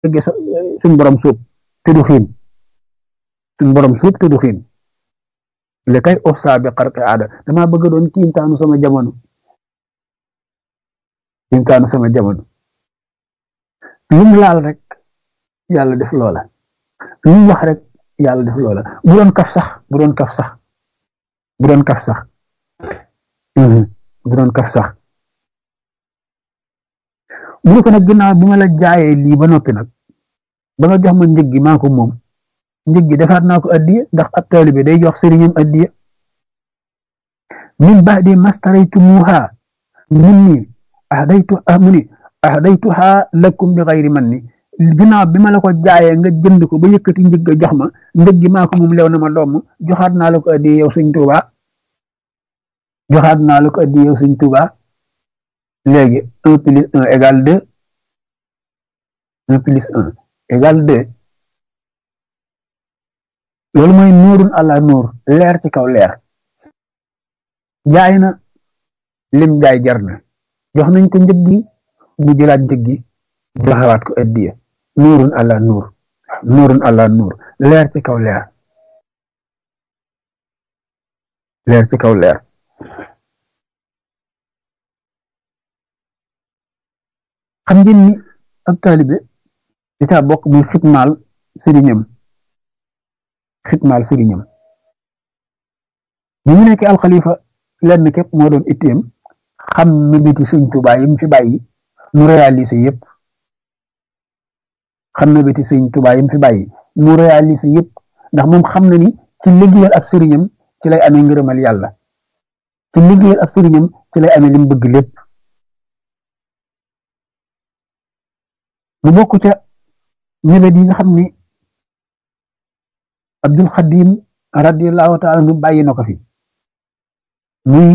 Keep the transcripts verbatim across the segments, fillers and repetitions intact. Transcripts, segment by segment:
dëgg sa suñ borom suub te du xiin suñ borom suub te du xiin li kay ofsa bi xarqi aada damaa bëgg doon kiimtaanu sama jamono kiimtaanu sama jamono lu mu laal rek yàlla def loola lu mu wax rek yàlla def loola bu doon kaf sax bu doon kaf sax bu doon kaf sax bu doon kaf sax mu ne ko nag ginnaaw bi ma la jaayee lii ba noppi nag ba nga jox ma njëg gi maa ko moom njëg gi defaat naa ko addiya ndax ab taalibe day jox sëriñam addiya min ba'di mastaraytumuha minni ahdaytu amuni ahdaytuha lakum bi xayri manni ginnaaw bi ma la ko jaayee nga jënd ko ba yëkkati njëg ga jox ma njëg gi maa ko moom lew na ma doom joxaat naa la ko addiya yow sëñ Tuuba joxaat naa la ko addiya yow sëñ Tuuba léegi un plus un égale deux un plus un égale deux loolu mooy nuurun àla nuur leer ci kaw leer jaay na lim jaay jar na jox nañ ko njëg gi mu jëlaat njëg gi joxewaat ko addiya nuurun àla nuur nuurun àla nuur leer ci kaw leer leer ci kaw leer xam ngeen ni ab taalibe di taa bokk muy xitmaal sëriñam xitmaal sëriñam bi mu nekkee alxalifa lenn képp moo doon itteem xam mébéti sëñ Tuubaa yi mu fi bàyyi mu réalisé yëpp xam mébéti sëñ Tuubaa yi mu fi bàyyi mu réalisé yëpp ndax moom xam na ni ci liggéeyal ab sëriñam ci lay amee ngërëmal yàlla ci liggéeyal ab sëriñam ci lay amee li mu bëgg lépp mu bokk ca mébét yi nga xam ni Abdul Xadim radiyallahu taala nu bàyyi na ko fi muy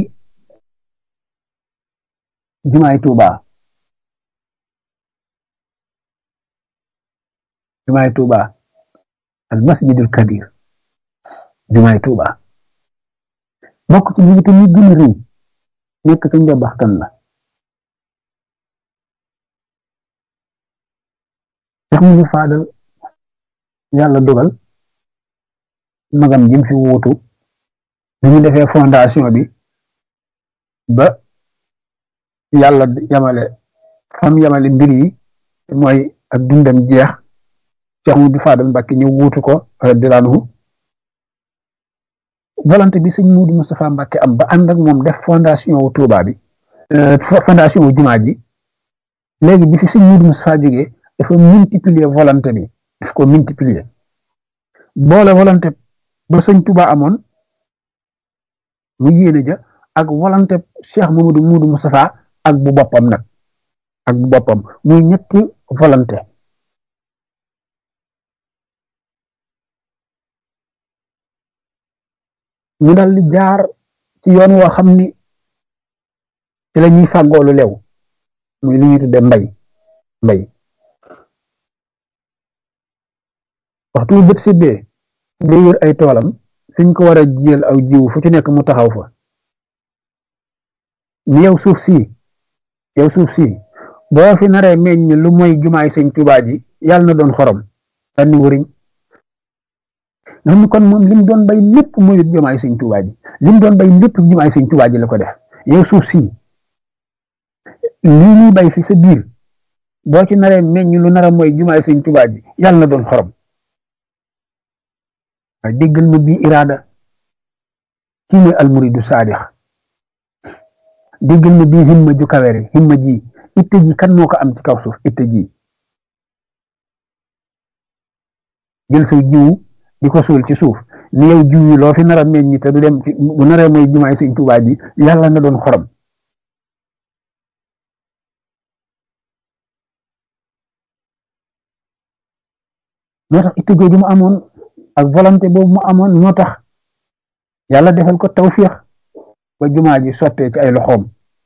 jumaay Tuuba jumaay Tuuba al masjidul kabir jumaay Tuuba bokk ci mébét yi gën a rëy nekk ca njabaxtan la sax mu ngi faadal yàlla dogal magam jim fi wuutu bi ñu defee fondation bi ba yàlla yamale fam yamale mbir yi mooy ak dundam jeex Cheikh Mudu Faadal Mbàkke ñu wuutu ko radiyallaahu volonté bi sëñ Mudu Mustafa Mbàkke am ba ànd ak moom def fondation wu Tuuba bi fondation wu jumaa ji léegi bi fi sëñ Mudu Mustafa jógee dafa multiplier volonté bi daf ko multiplier boole volonté ba sëñ Tuuba amoon mu yéene ja ak volonté Cheikh Mamadou Mudu Mustafa ak bu boppam nag ak bu boppam muy ñetti volonté ñu dal di jaar ci yoon woo xam ni ci la ñuy fàggoolu lew muy li ñuy tudde mbay mbay waxtu bu bët sibbee day wër ay toolam fiñ ko war a jiyal aw jiw fu ci nekk mu taxaw fa ni yow suuf si yow suuf si boo fi naree meññ lu mooy jumaay sëñ Tuubaa ji yàlla na doon xorom sànni wëriñ nga xam ne kon moom lim doon bay lépp mooy jumaay sëñ Tuubaa ji lim doon bay lépp jumaay sëñ Tuubaa ji la ko def yow suuf si lii ñuy bay fi sa biir boo ci naree meññ lu nara mooy jumaay sëñ Tuubaa ji yàlla na doon xorom waaye déggal ma bii iraada kii mooy almuridu saadix déggal ma bii himma ju kawere himma ji itte ji kan moo ko am ci kaw suuf itte ji jël sa jiwu di ko suul ci suuf ni yow jiw yi loo fi nar a meññ te du dem bu naree mooy jumaay sëñ Tuubaa ji yàlla na doon xorom moo tax itte jooju mu amoon ak volonté boobu mu amoon moo tax yàlla defal ko tawfiix ba jumaa ji sottee ci ay loxoom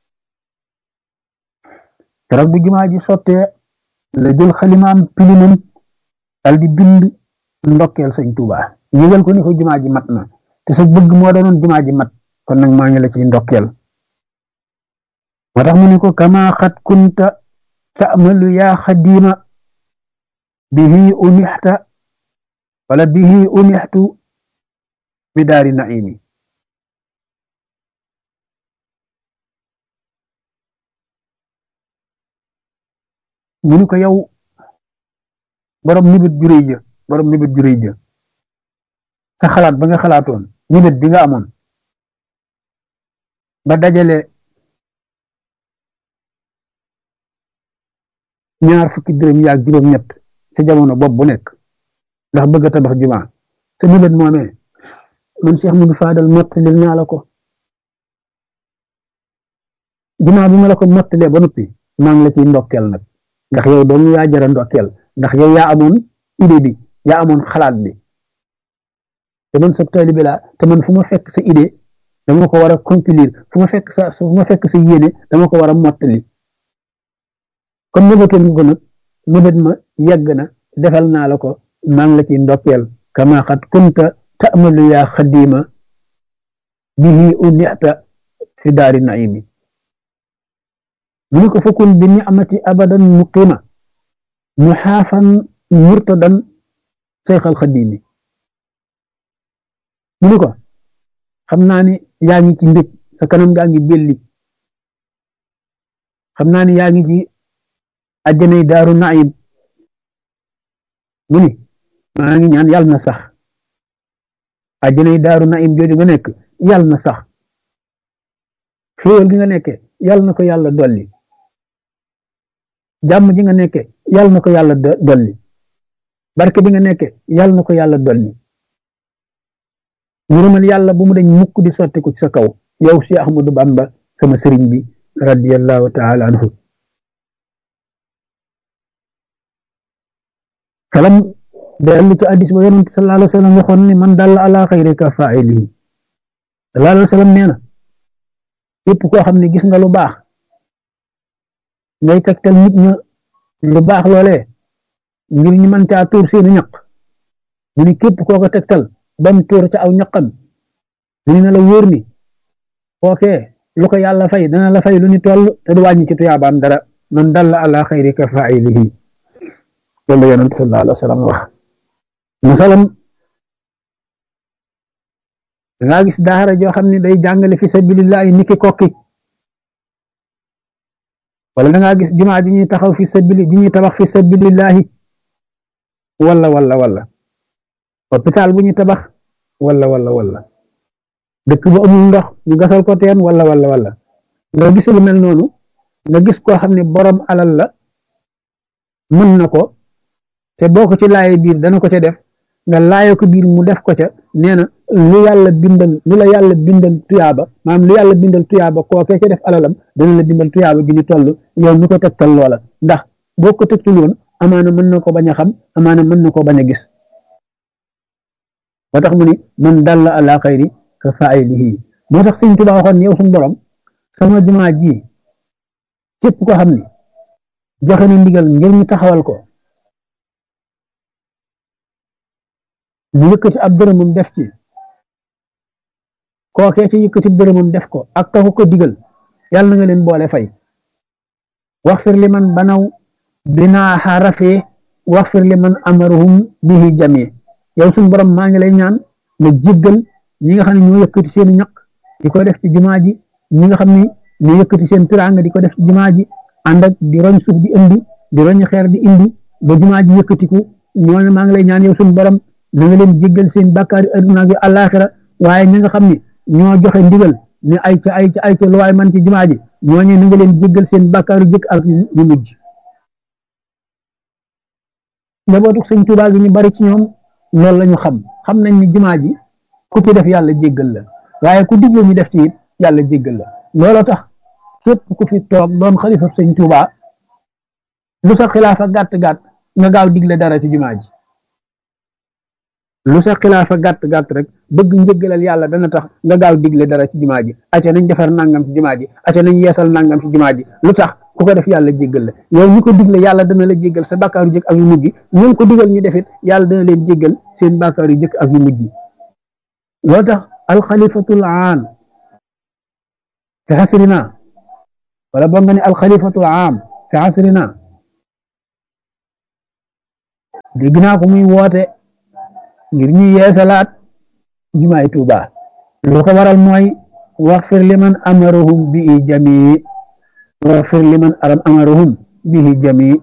keroog bu jumaa ji sottee la jël xalimaam pilimam dal di bind ndokkeel sëñ Tuubaa yëgal ko ni ko jumaa ji mat na te sa bëgg moo doonoon jumaa ji mat kon nag maa ngi la ciy ndokkeel moo tax mu ne ko kama xat kunta ta'malu yaa xadiima bihi unixta wala bihi unixtu bi daari naimi mu ni ko yow borom nibit juréy ja borom nibit juréy ja sa xalaat ba nga xalaatoon nibit bi nga amoon ba dajale ñaar fukki dërëm yaag juróom ñett ca jamono bopp bu nekk ndax bëgg a tabax jumaa sa nibit moomee man Cheikh Modou Fadal mottalil naa la ko jumaa bi ma la ko mottalee ba noppi maa ngi la ciy ndokkeel nag ndax yow doomu yaa jara ndokkeel ndax yow yaa amoon idée bi yaa amoon xalaat bi te man sa taalibe laa te man fu ma fekk sa idée dama ko war a conclure fu ma fekk sa fu ma fekk sa yéene dama ko war a mottali comme nëbëtoon nga ko nag nëbët ma yegg na defal naa la ko maa ngi la ciy ndokkeel kama xat kunta ta'malu yaa xadima bihi unita fi daari naimi mu ne ko fakun bi ni'mati abadan muqima muxaafan murtadan seyxal xadimi mu ne ko xam naa ni yaa ngi ci mbég sa kanam gaa ngi belli xam naa ni yaa ngi ci àjjanay daaru naim mu ni maa ngi ñaan yàlla na sax àjjanay daaru naim jooju nga nekk yàlla na sax xéewal gi nga nekke yàlla na ko yàlla dolli jàmm ji nga nekke yàlla na ko yàlla dolli barke bi nga nekke yàlla na ko yàlla dolli ngërëmal yàlla bu mu dañ mukk di sotti ko ci sa kaw yow si Ahmadu Bamba sama sëriñ bi radiyallahu taala anhu kalam dellu ci addis ba yonent sallallahu alayhi wa sallam waxoon ni man dalla ala xayri ka faa'ilihi sallallahu alayhi wa sallam nee na képp koo xam ne gis nga lu baax ngay tegtal nit ña lu baax loolee ngir ñu mën caa tuur seeni ñaq mu ni képp koo ko tegtal ba mu tuur ca aw ñaqam mu ni na la wóor ni kookee lu ko yàlla fay dana la fay lu ni toll te du wàññi ci tuyaabaam dara man dalla ala xayri ka faa'ilihi loolu la yonent sallallahu alayhi wa sallam wax masalam dangaa gis daara joo xam ne day jàngale fi sabilillahi niki kokki wala dangaa gis jumaa ji ñuy taxaw fi sabili ji ñuy tabax fi sabilillahi wala wala wala hôpital bu ñuy tabax wala wala wala dëkk bu amul ndox ñu gasal ko teen wala wala wala nga gis lu mel noonu nga gis koo xam ne borom alal la mën na ko te boo ko ci laaye biir dana ko ca def nga laaye ko biir mu def ko ca nee na lu yàlla bindal lu la yàlla bindal tuyaaba maanaam lu yàlla bindal tuyaaba kookee ca def alalam dana la bindal tuyaaba gi ñu toll yow mi ko tegtal loola ndax boo ko tegtul woon amaana mën na ko bañ a xam amaana mën na ko bañ a gis moo tax mu ni man dalla ala xayri ka faa'ilihi moo tax Sëñ Tuubaa waxoon yow suñu borom sama jumaa ji képp ko xam ni joxe na ndigal ngir ñu taxawal ko mu yëkkati ab dërëmam def ci kookee ci yëkkati dërëmam def ko ak ka ko digal yàlla na nga leen boole fay waxfir li man banaw binaa xarafee waxfir li man amaruhum bihi jamee yow suñu borom maa ngi lay ñaan nga jéggal ñi nga xam ne ñoo yëkkati seen ñaq di ko def ci jumaa ji ñi nga xam ne ñoo yëkkati seen tiraanga di ko def ci jumaa ji ànd ak di roñ suuf di indi di roñ xeer di indi ba jumaa ji yëkkatiku ñooñu maa ngi lay ñaan yow suñu borom na nga leen jéggal seen bàkkaari adduna ak àllaaxira waaye ñi nga xam ne ñoo joxe ndigal ne ay ca ay ca ay ca lu waay man ci jumaa ji ñooñu na nga leen jéggal seen bàkkaaru jëkk ak ñu mujj njabootu Sëñ Tuubaa gi ñu bari ci ñoom loolu la ñu xam xam nañ ni jumaa ji ku ci def yàlla jéggal la waaye ku digle ñu def ci it yàlla jéggal la looloo tax képp ku fi toog doon xalifa Sëñ Tuubaa lu sa xilaafa gàtt gàtt nga gaaw digle dara ci jumaa ji lu sa xilaafa gàtt gàtt rek bëgg njëggalal yàlla dana tax nga gaaw digle dara ci jumaa ji acca nañ defar nangam ci jumaa ji acca nañ yeesal nangam ci jumaa ji lu tax ku ko def yàlla jéggal la yow ñu ko digle yàlla dana la jéggal sa bàkkaaru jëkk ak yu mujj ñu ko digal ñu defit yàlla dana leen jéggal seen bàkkaaru jëkk ak yu mujj loo tax alxalifatul aam fi xasrina wala boo nga ne alxalifatul aam fi xasrina dégg naa ko muy woote ngir ñu yeesalaat jumaay Tuuba lu ko waral mooy waxfir liman amarahum bihi jamii waxfir liman amarahum bihi jamii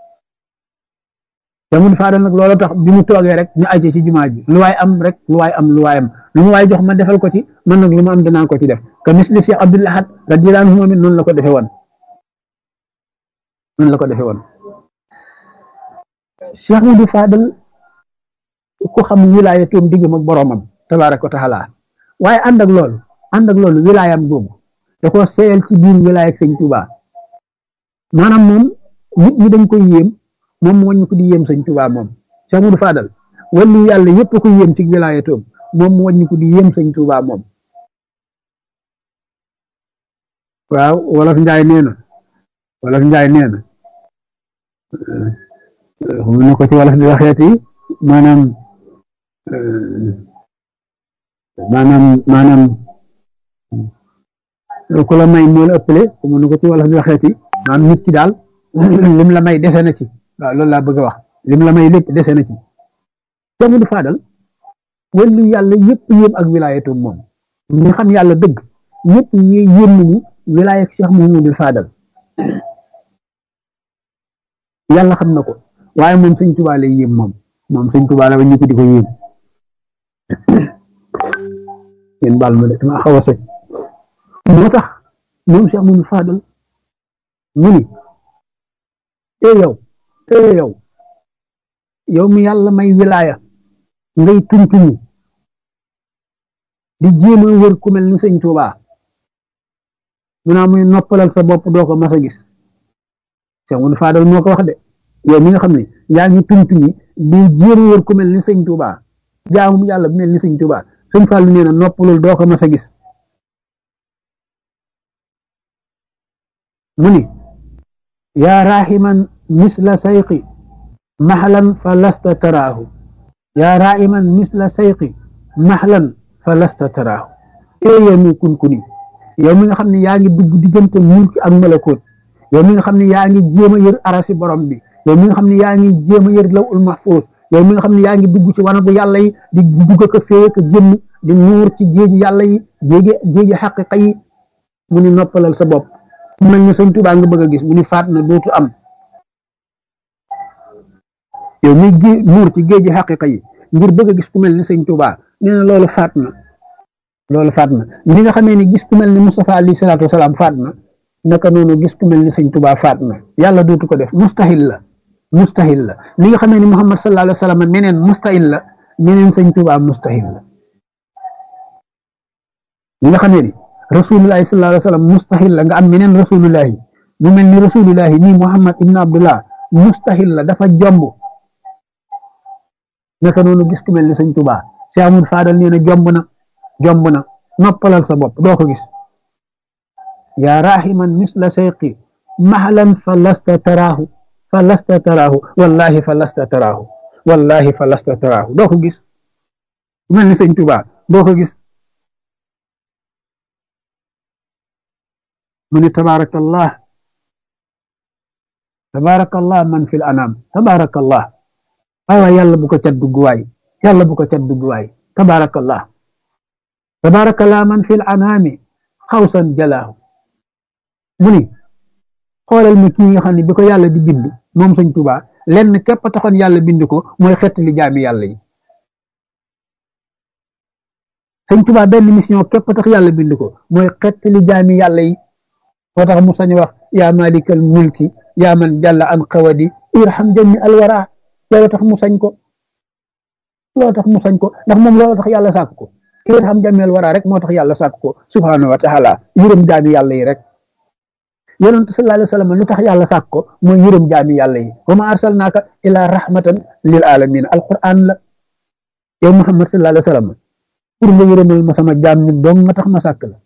Sëñ Faadal nag loolu tax bi mu toogee rek ñu àcce ci jumaa ji lu waay am rek lu waay am lu waay am lu mu waay jox ma defal ko ci man nag lu ma am danaa ko ci def ka misli Cheikh Abdoul Ahad radiyallaahu anhu moom it noonu la ko defee woon noonu la ko defee woon Cheikh Modou Fadal ku xam wilaaya toom diggam ak boroomam tabaaraka wa taala waaye ànd ak loolu ànd ak loolu wilaayam googu da koo seeyal ci biir wilaaya ak Sëñ Tuubaa maanaam moom nit ñi dañ koy yéem moom moo ñu ko di yéem Sëñ Tuubaa moom Cheikh Modou Fadal wàllu yàlla yëpp ko yéem ci wilaaya toom moom moo ñu ko di yéem Sëñ Tuubaa moom waaw wolof njaay nee na wolof njaay nee na mu ne ko ci wolof di waxeeti maanaam maanaam maanaam ku la may moo la ëppale mu ne ko ci wolof di waxeeti maanaam nit ki daal lim la may dese na ci waaw loolu laa bëgg a wax lim la may lépp dese na ci Cheikh Modou Fadal wàllu yàlla yëpp yéem ak wilaayatoom moom ñi xam yàlla dëgg ñëpp ñi yéem nañu wilaaya ak Cheikh Modou Fadal yàlla xam na ko waaye moom Sëñ Tuubaa lay yéem moom moom Sëñ Tuubaa la ba ñu ko di ko yéem yéen baal ma de dama xaw a sëñ moo tax moom Cheikh Modou Fadal mu ni e yow e yow yow mi yàlla may wilaaya ngay tuntuni di jéem a wër ku mel ni Sëñ Tuubaa mu naa muy noppalal sa bopp doo ko mas a gis Cheikh Modou Fadal moo ko wax de yow mi nga xam ne yaa ngi tuntuni di jéem a wër ku mel ni Sëñ Tuubaa jaamu yàlla bu mel ni Sëñ Tuubaa Sëñ Fallu nee na noppalul doo ko mas a gis mu ni yaa rahiman misla sayqi mahlan fa lasta taraahu yaa rahiman misla sayqi mahlan fa lasta taraahu ee yow mi kunkuni yow mi nga xam ne yaa ngi dugg diggante mulki ak malakoot yow mi nga xam ne yaa ngi jéem a yër arasi borom bi yow mi nga xam ne yaa ngi jéem a yër lawul mahfuus yow mi nga xam ne yaa ngi dugg ci wanagu yàlla yi di dugg ko fee ko génn di nuur ci géeji yàlla yi géeji géeji xaqiqa yi mu ni noppalal sa bopp mu mel ni Sëñ Tuubaa nga bëgg a gis mu ni faat na dootu am yow mi gé nuur ci géeji xaqiqa yi ngir bëgg a gis ku mel ni Sëñ Tuubaa nee na loolu faat na loolu faat na li nga xamee ni gis ku mel ni Mustafa alayhi salaatu wasalaam faat na naka noonu gis ku mel ni Sëñ Tuubaa faat na yàlla dootu ko def mustahil la mustahil la li nga xamee ni Muhammad sallallahu alayhi wa sallam meneen mustahil la meneen Sëñ Tuubaa mustahil la li nga xamee ni rasulullahi sallallahu alayhi wa sallam mustahil la nga am meneen rasulullahi mu mel ni rasulullahi nii Muhammad ibn Abdullah mustahil la dafa jomb naka noonu gis ku mel ni Sëñ Tuubaa Cheikh Modou Fadal nee na jomb na jomb na noppalal sa bopp doo ko gis yaa rahiman misla sayqi mahlan fa lasta taraahu fa lasta taraahu wallahi fa lasta taraahu wallahi fa lasta taraahu doo ko gis mel ni Sëñ Tuubaa doo ko gis mu ni tabaarakallah tabaarakallah man fil anam tabaarakallah ay waay yàlla bu ko cat dugg waay yàlla bu ko cat dugg waay tabaarakallah tabaarakallah man fil anami xawsan jalaahu mu ni xoolal mi kii nga xam ne bi ko yàlla di bind moom Sëñ Tuubaa lenn képp taxoon yàlla bind ko mooy xettali jaami yàlla yi Sëñ Tuubaa benn mission képp tax yàlla bind ko mooy xettali jaami yàlla yi moo tax mu sañ wax yaa malikal mulki yaa man jàlla an xawadi irham jami alwara loolu tax mu sañ ko loolu tax mu sañ ko ndax moom loolu tax yàlla sàkk ko irham jami alwara rek moo tax yàlla sàkk ko subhanahu wa taala yërëm jaami yàlla yi rek yonent sallallahu alayhi wa sallam lu tax yàlla sàkk ko mooy yërëm jaami yàlla yi wa ma arsalnaaka ila rahmatan lil alamin alquran la yow Muhammad sallallahu alayhi wa sallam pour nga yërëmal ma sama jaam ñi dong nga tax ma sàkk la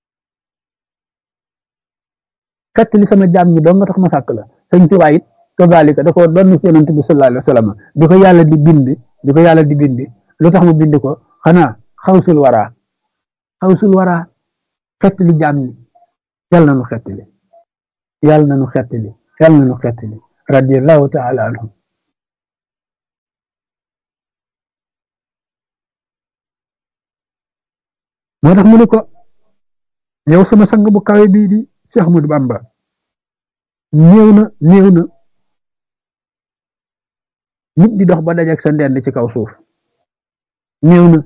xett li sama jaam ñi dong nga tax ma sàkk la Sëñ Tuubaa it kazaalika da ko doon ci yonent bi sallallahu alayhi wa sallam di ko yàlla di bind di ko yàlla di bind lu tax mu bind ko xanaa xawsul waraa xawsul waraa xett li jaam ñi yàlla na nu xett li yàlla na nu xett li yàlla na nu xett li radiyallahu taala anhu moo tax mu ne ko yow sama sang bu kawe bii di Cheikh Ahmadou Bamba néew na néew na nit di dox ba dajeek sa ndend ci kaw suuf néew na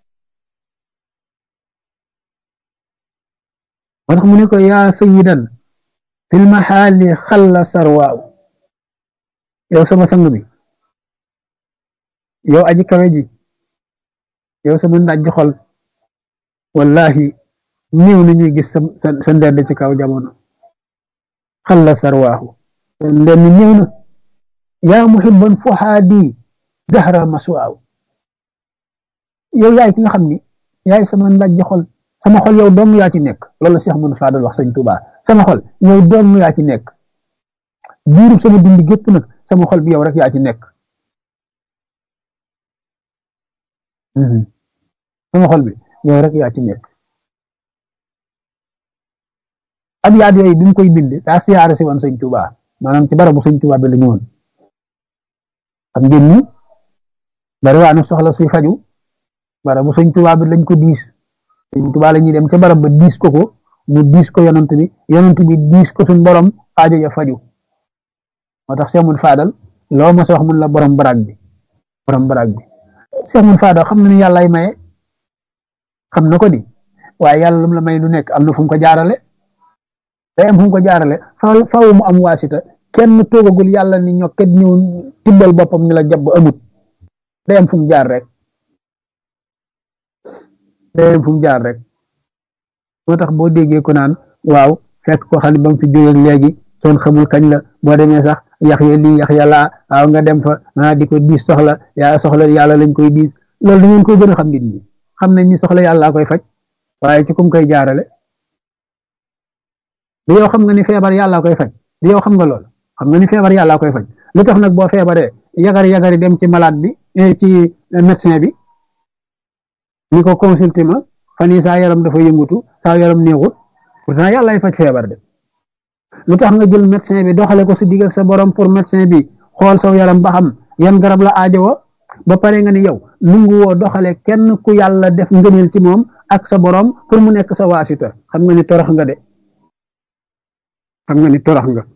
moo tax mu ne ko yaa sayyidan fil maxaali xalla sarwaaw yow sama sang bi yow aji kawe ji yow sama ndaj xol wallahi néew na ñuy gis sa sa ndend ci kaw jamono xalla sarwaahu ndend néew na yaa muhibban fuhaadi dahra maswaaw yow yaay ki nga xam ni yaay sama ndaj xol sama xol yow dong yaa ci nekk loolu la Cheikh Ahmadou Fadal wax sëñ Touba sama xol yow dong yaa ci nekk biirub sama dund gépp nag sama xol bi yow rek yaa ci nekk sama xol bi yow rek yaa ci nekk ab yaat yooyu bi mu koy bind daa siyaare si woon sëñ Touba maanaam ci barabu sëñ Touba bi la ñëwoon xam ngeen ni bari waa na soxla suy faju barabu sëñ Touba bi lañ ko diis sëñ Touba la ñuy dem ca barab ba diis ko ko mu diis ko yonent bi yonent bi diis ko suñ borom aajo ya faju moo tax Cheikh Ahmadou Fadal loo ma sa wax mun la borom baraag bi borom baraag bi Cheikh Ahmadou Fadal xam na ni yàllaay maye xam na ko di waaye yàlla lu mu la may lu nekk am na fu mu ko jaarale day am fu mu ko jaarale faaw faaw mu am waasita kenn toogagul yàlla ni ñokket ñëw tibbal boppam ni la jàpp amut day am fu mu jaar rek day am fu mu jaar rek moo tax boo déggee ko naan waaw fekk ko xam ne ba mu fi jógee léegi soon xamul kañ la boo demee sax yax ya lii yax ya laa waaw nga dem fa ah di ko diis soxla yaa soxla yàlla lañ koy diis loolu da ngeen koy gën a xam nit ñi xam nañ ni soxla yàlla koy faj waaye ci kum koy jaarale di yow xam nga ni feebar yàlla koy faj di yow xam nga lool xam nga ni feebar yàlla koy faj lu tax nag boo feebaree yagari yagari dem ci malade bi ci médecin bi ni ko consulté ma fan yii saa yaram dafa yëngutu saa yaram neexut pourtant yàllaay faj feebar de lu tax nga jël médecin bi doxale ko su digg ak sa borom pour médecin bi xool saw yaram ba xam yan garab la aajowoo ba pare nga ni yow nungu woo doxale kenn ku yàlla def ngëneel ci moom ak sa borom pour mu nekk sa waasita xam nga ni torox nga de xam nga ni torox nga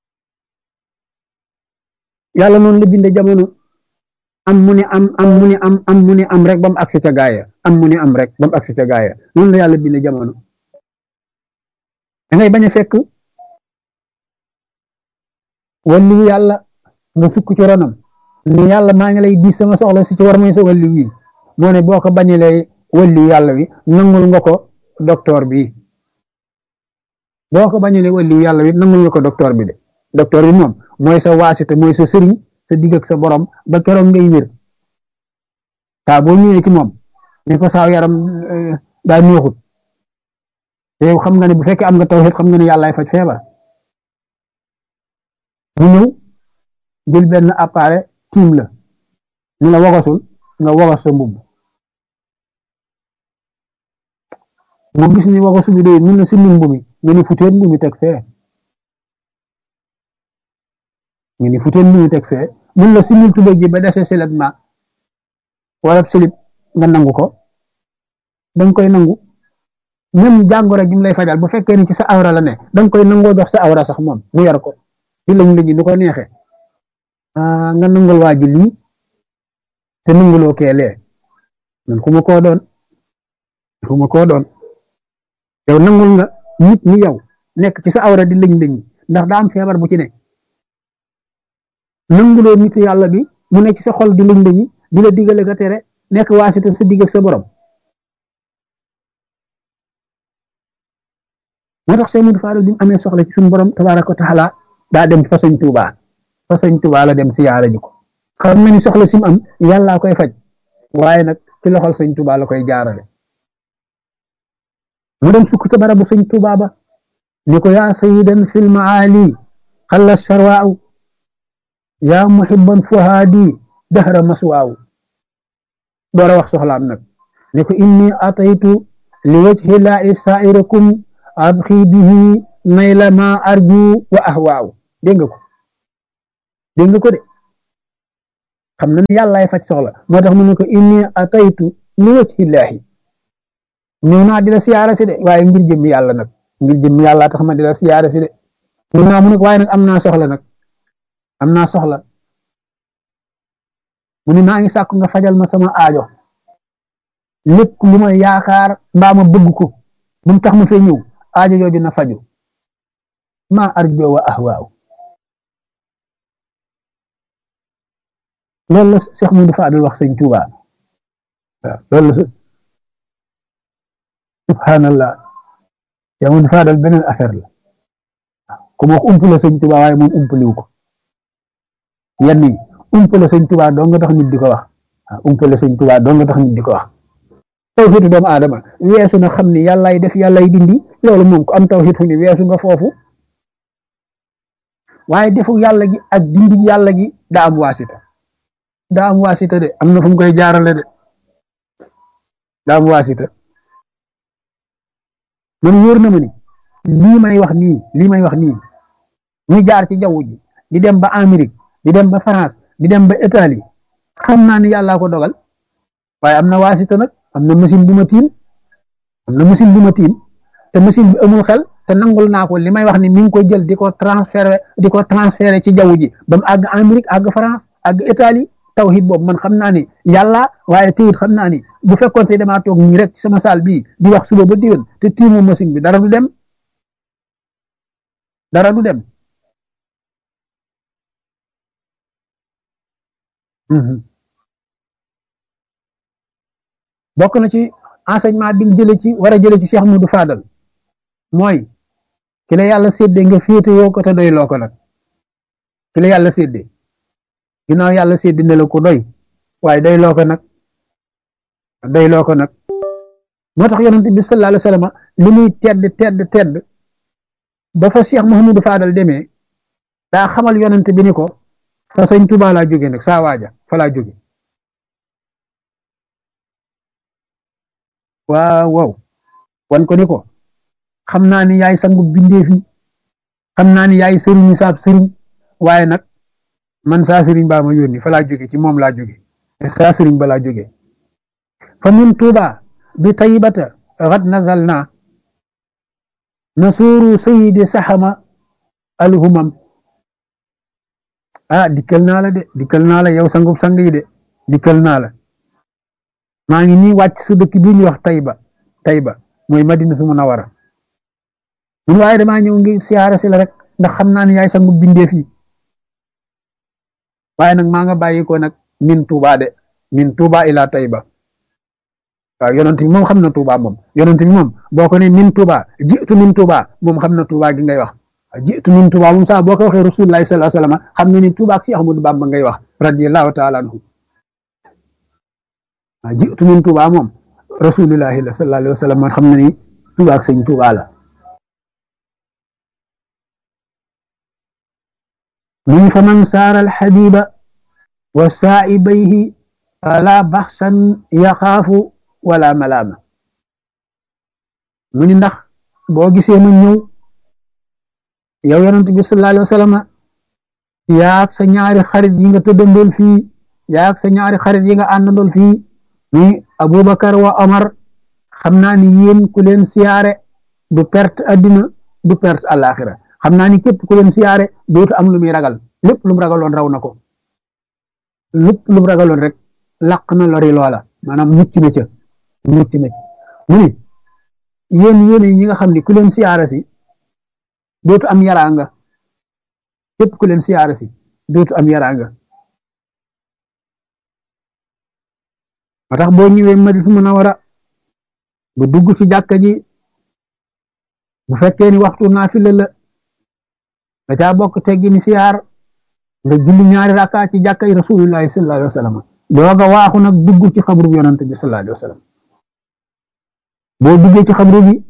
yàlla noonu la binde jamono am mu ne am am mu ne am am mu ne am rek ba mu agsi ca gaaya am mu ne am rek ba mu agsi ca gaaya noonu la yàlla binde jamono da ngay bañ a fekk walliwu yàlla nga sukk ci ronam ni yàlla maa ngi lay diis sama soxla si ci war mooy sa walliw wi moo ne boo ko bañalee walliwu yàlla wi nangul nga ko docteur bi boo ko bañalee walliwu yàlla wi nangul nga ko docteur bi de docteur bi moom mooy sa waasite mooy sa sëriñ sa digg ak sa borom ba keroog ngay wér saa boo ñëwee ci moom ni ko saa yaram daa neexut te yow xam nga ne bu fekkee am nga tawhid xam nga ne yàllaay faj feebar mu ñëw jël benn appareil tiim la ñu la wogasul nga wogas sa mbubb mu gis ni wogasu bi doy mun na simmi mbubb mi nga ni futeen mbubb mi teg fee nga ni futeen mbubb mi teg fee mun la simmi tubéy ji ba dese silet ma wala silip nga nangu ko danga koy nangu même jàngoro ji mu lay fajal bu fekkee ni ci sa awra la ne danga koy nangoo jox sa awra sax moom mu yor ko di lañ lañu lu ko neexee nga nangul waa ji lii te nanguloo keelee man ku ma koo doon ku ma koo doon yow nangul nga nit ni yow nekk ci sa awra di lañ lañi ndax daa am feebar bu ci ne nanguloo nit yàlla bi mu nekk ci sa xol di lañ lañi di la digale ka tere nekk waasita sa digg ak sa borom moo tax Cheikh Ahmadou Fadal bi mu amee soxla ci suñu borom tabaaraka wa taala daa dem fa sëñ Tuuba fa sëñ Tuuba la dem siyaara ji ko xam na ni soxla si mu am yàllaa koy faj waaye nag ci loxol sëñ Tuuba la koy jaarale mu dem sukk ca barabu sëñ Tuuba ba ni ko yaa sayyidan fil maali xalla sharwaaw yaa muhibban fuhaadi dahra maswaaw door a wax soxlaam nag ni ko inni ataytu li wajhi laahi saa'irakum abxi bihi nayla ma arju wa ahwaaw dégg nga ko dégg nga ko de xam na ni yàllaay faj soxla moo tax mu ne ko inni ataytu li wajhi laahi ñëw naa di la siyaare si de waaye ngir jëmmi yàlla nag ngir jëmmi yàlla tax ma di la siyaare si de ñëw naa mu ne waaye nag am naa soxla nag am naa soxla mu ne maa ngi sàkku nga fajal ma sama aajo lépp lu ma yaakaar mbaa ma bëgg ko bu mu tax ma fee ñëw aajo jooju na faju ma arjo wa ahwaaw loolu la Cheikh Modou Fadal wax sëñ Touba waaw loolu la subhanallah Cheikh Modou Fadal beneen affaire la ku ma wax umpale sëñ Touba waaye moom umpaliwu ko yenn yi umpale sëñ Touba doo nga tax nit di ko wax waaw umpale sëñ Touba doo nga tax nit di ko wax tawxiidu doomu aadama weesu na xam ni yàllaay def yàllaay dindi loolu moom ku am tawxiid fu ni weesu nga foofu waaye defu yàlla gi ak dindi yàlla gi daa am waasita daa am waasita de am na fu mu koy jaarale de daa am waasita man wóor na ma ni lii may wax nii lii may wax nii muy jaar ci jaww ji di dem ba Amérique di dem ba France di dem ba Italie xam naa ni yàllaa ko dogal waaye am na waasita nag am na machine bu ma tiim am na machine bu ma tiim te machine bi amul xel te nangul naa ko li may wax ni mi ngi ko jël di ko transféré di ko transféré ci jaww ji ba mu àgg Amérique àgg France àgg Italie tawhid boobu man xam naa ni yàlla waaye teewut xam naa ni bu fekkoon te damaa toog nii rek ci sama saal bii di wax suba ba diwén te tiimu machine bi dara du dem dara du dem bokk na ci enseignement bi ñu jëlee ci war a jëlee ci Cheikh Modou Fadal mooy ki la yàlla séddee nga féete yoo ko te doy loo ko nag ki la yàlla séddee ginnaaw yàlla séddee ne la ko doy waaye doy loo ko nag doy loo ko nag moo tax yonent bi sallallahu alayhi wa sallam li muy tedd tedd tedd ba fa Cheikh Mouhamadou Fadal demee daa xamal yonent bi ni ko fa sëñ Tuubaa laa jóge nag saa waaja fa laa jóge waaw waaw wan ko ni ko xam naa ni yaay sangu bindeef yi xam naa ni yaay sëriñu saab sëriñ waaye nag man saa sëriñ baa ma yónni fa laa jóge ci moom laa jóge saa sëriñ ba laa jóge fa min Tuuba bi taybata xad nazal naa nasuuru sayidi saxama alhumam ah dikkal naa la de dikkal naa la yow sangub sang yi de dikkal naa la maa ngi nii wàcc su dëkk bii ñuy wax Tayba Tayba mooy Madinatu Munawwara mun waaye damaa ñëw ngi siyaare si la rek ndax xam naa ne yaay sangu bindeef yi waaye nag maa nga bàyyi ko nag min Tuuba de min Tuuba ila Tayba waaw yonent bi moom xam na Tuuba moom yonent bi moom boo ko ne min Tuuba jiitu min Tuuba moom xam na Tuuba gi ngay wax jiitu min Tuuba moom sax boo ko waxee Rasulullahi sallallahu alayhi wa sallam xam nga ni Tuuba ak Cheikh Ahmadou Bamba ngay wax radiyallahu taala anhu jiitu min Tuuba moom Rasulullahi sallallahu alayhi wa sallam man xam na ni Tuuba ak sëñ Tuuba la من فمن سار الحبيب وسائبيه فلا بخسا يخاف ولا ملامة من ndax boo gisee mu ñëw yow yonent bi sallallahu alayhi wa sallam yaak sa ñaari xarit yi nga tëddandool fii yaak sa ñaari xarit yi nga àndandool fii ni Abubakar wa Omar xam naa ni yéen ku leen siyaare du perte addina du perte àllaaxira xam naa ni képp ku leen siyaare dootu am lu muy ragal lépp lu mu ragaloon raw na ko lépp lu mu ragaloon rek laq na lori loola maanaam mucc na ca mucc na ca mu ni yéen yéen ñi nga xam ni ku leen siyaare si dootu am yaraanga képp ku leen siyaare si dootu am yaraanga moo tax boo ñëwee Madinatu Munawwara bu dugg ci jàkka ji bu fekkee ni waxtu naafila la da caa bokk teggi ni siyaar nga julli ñaari rakka ci jàkka yi Rasulullahi sallallahu alayhi wa sallam dooga waaxu nag dugg ci xabru bi yonante bi sallallahu alayhi wa sallam boo duggee ci xabru bi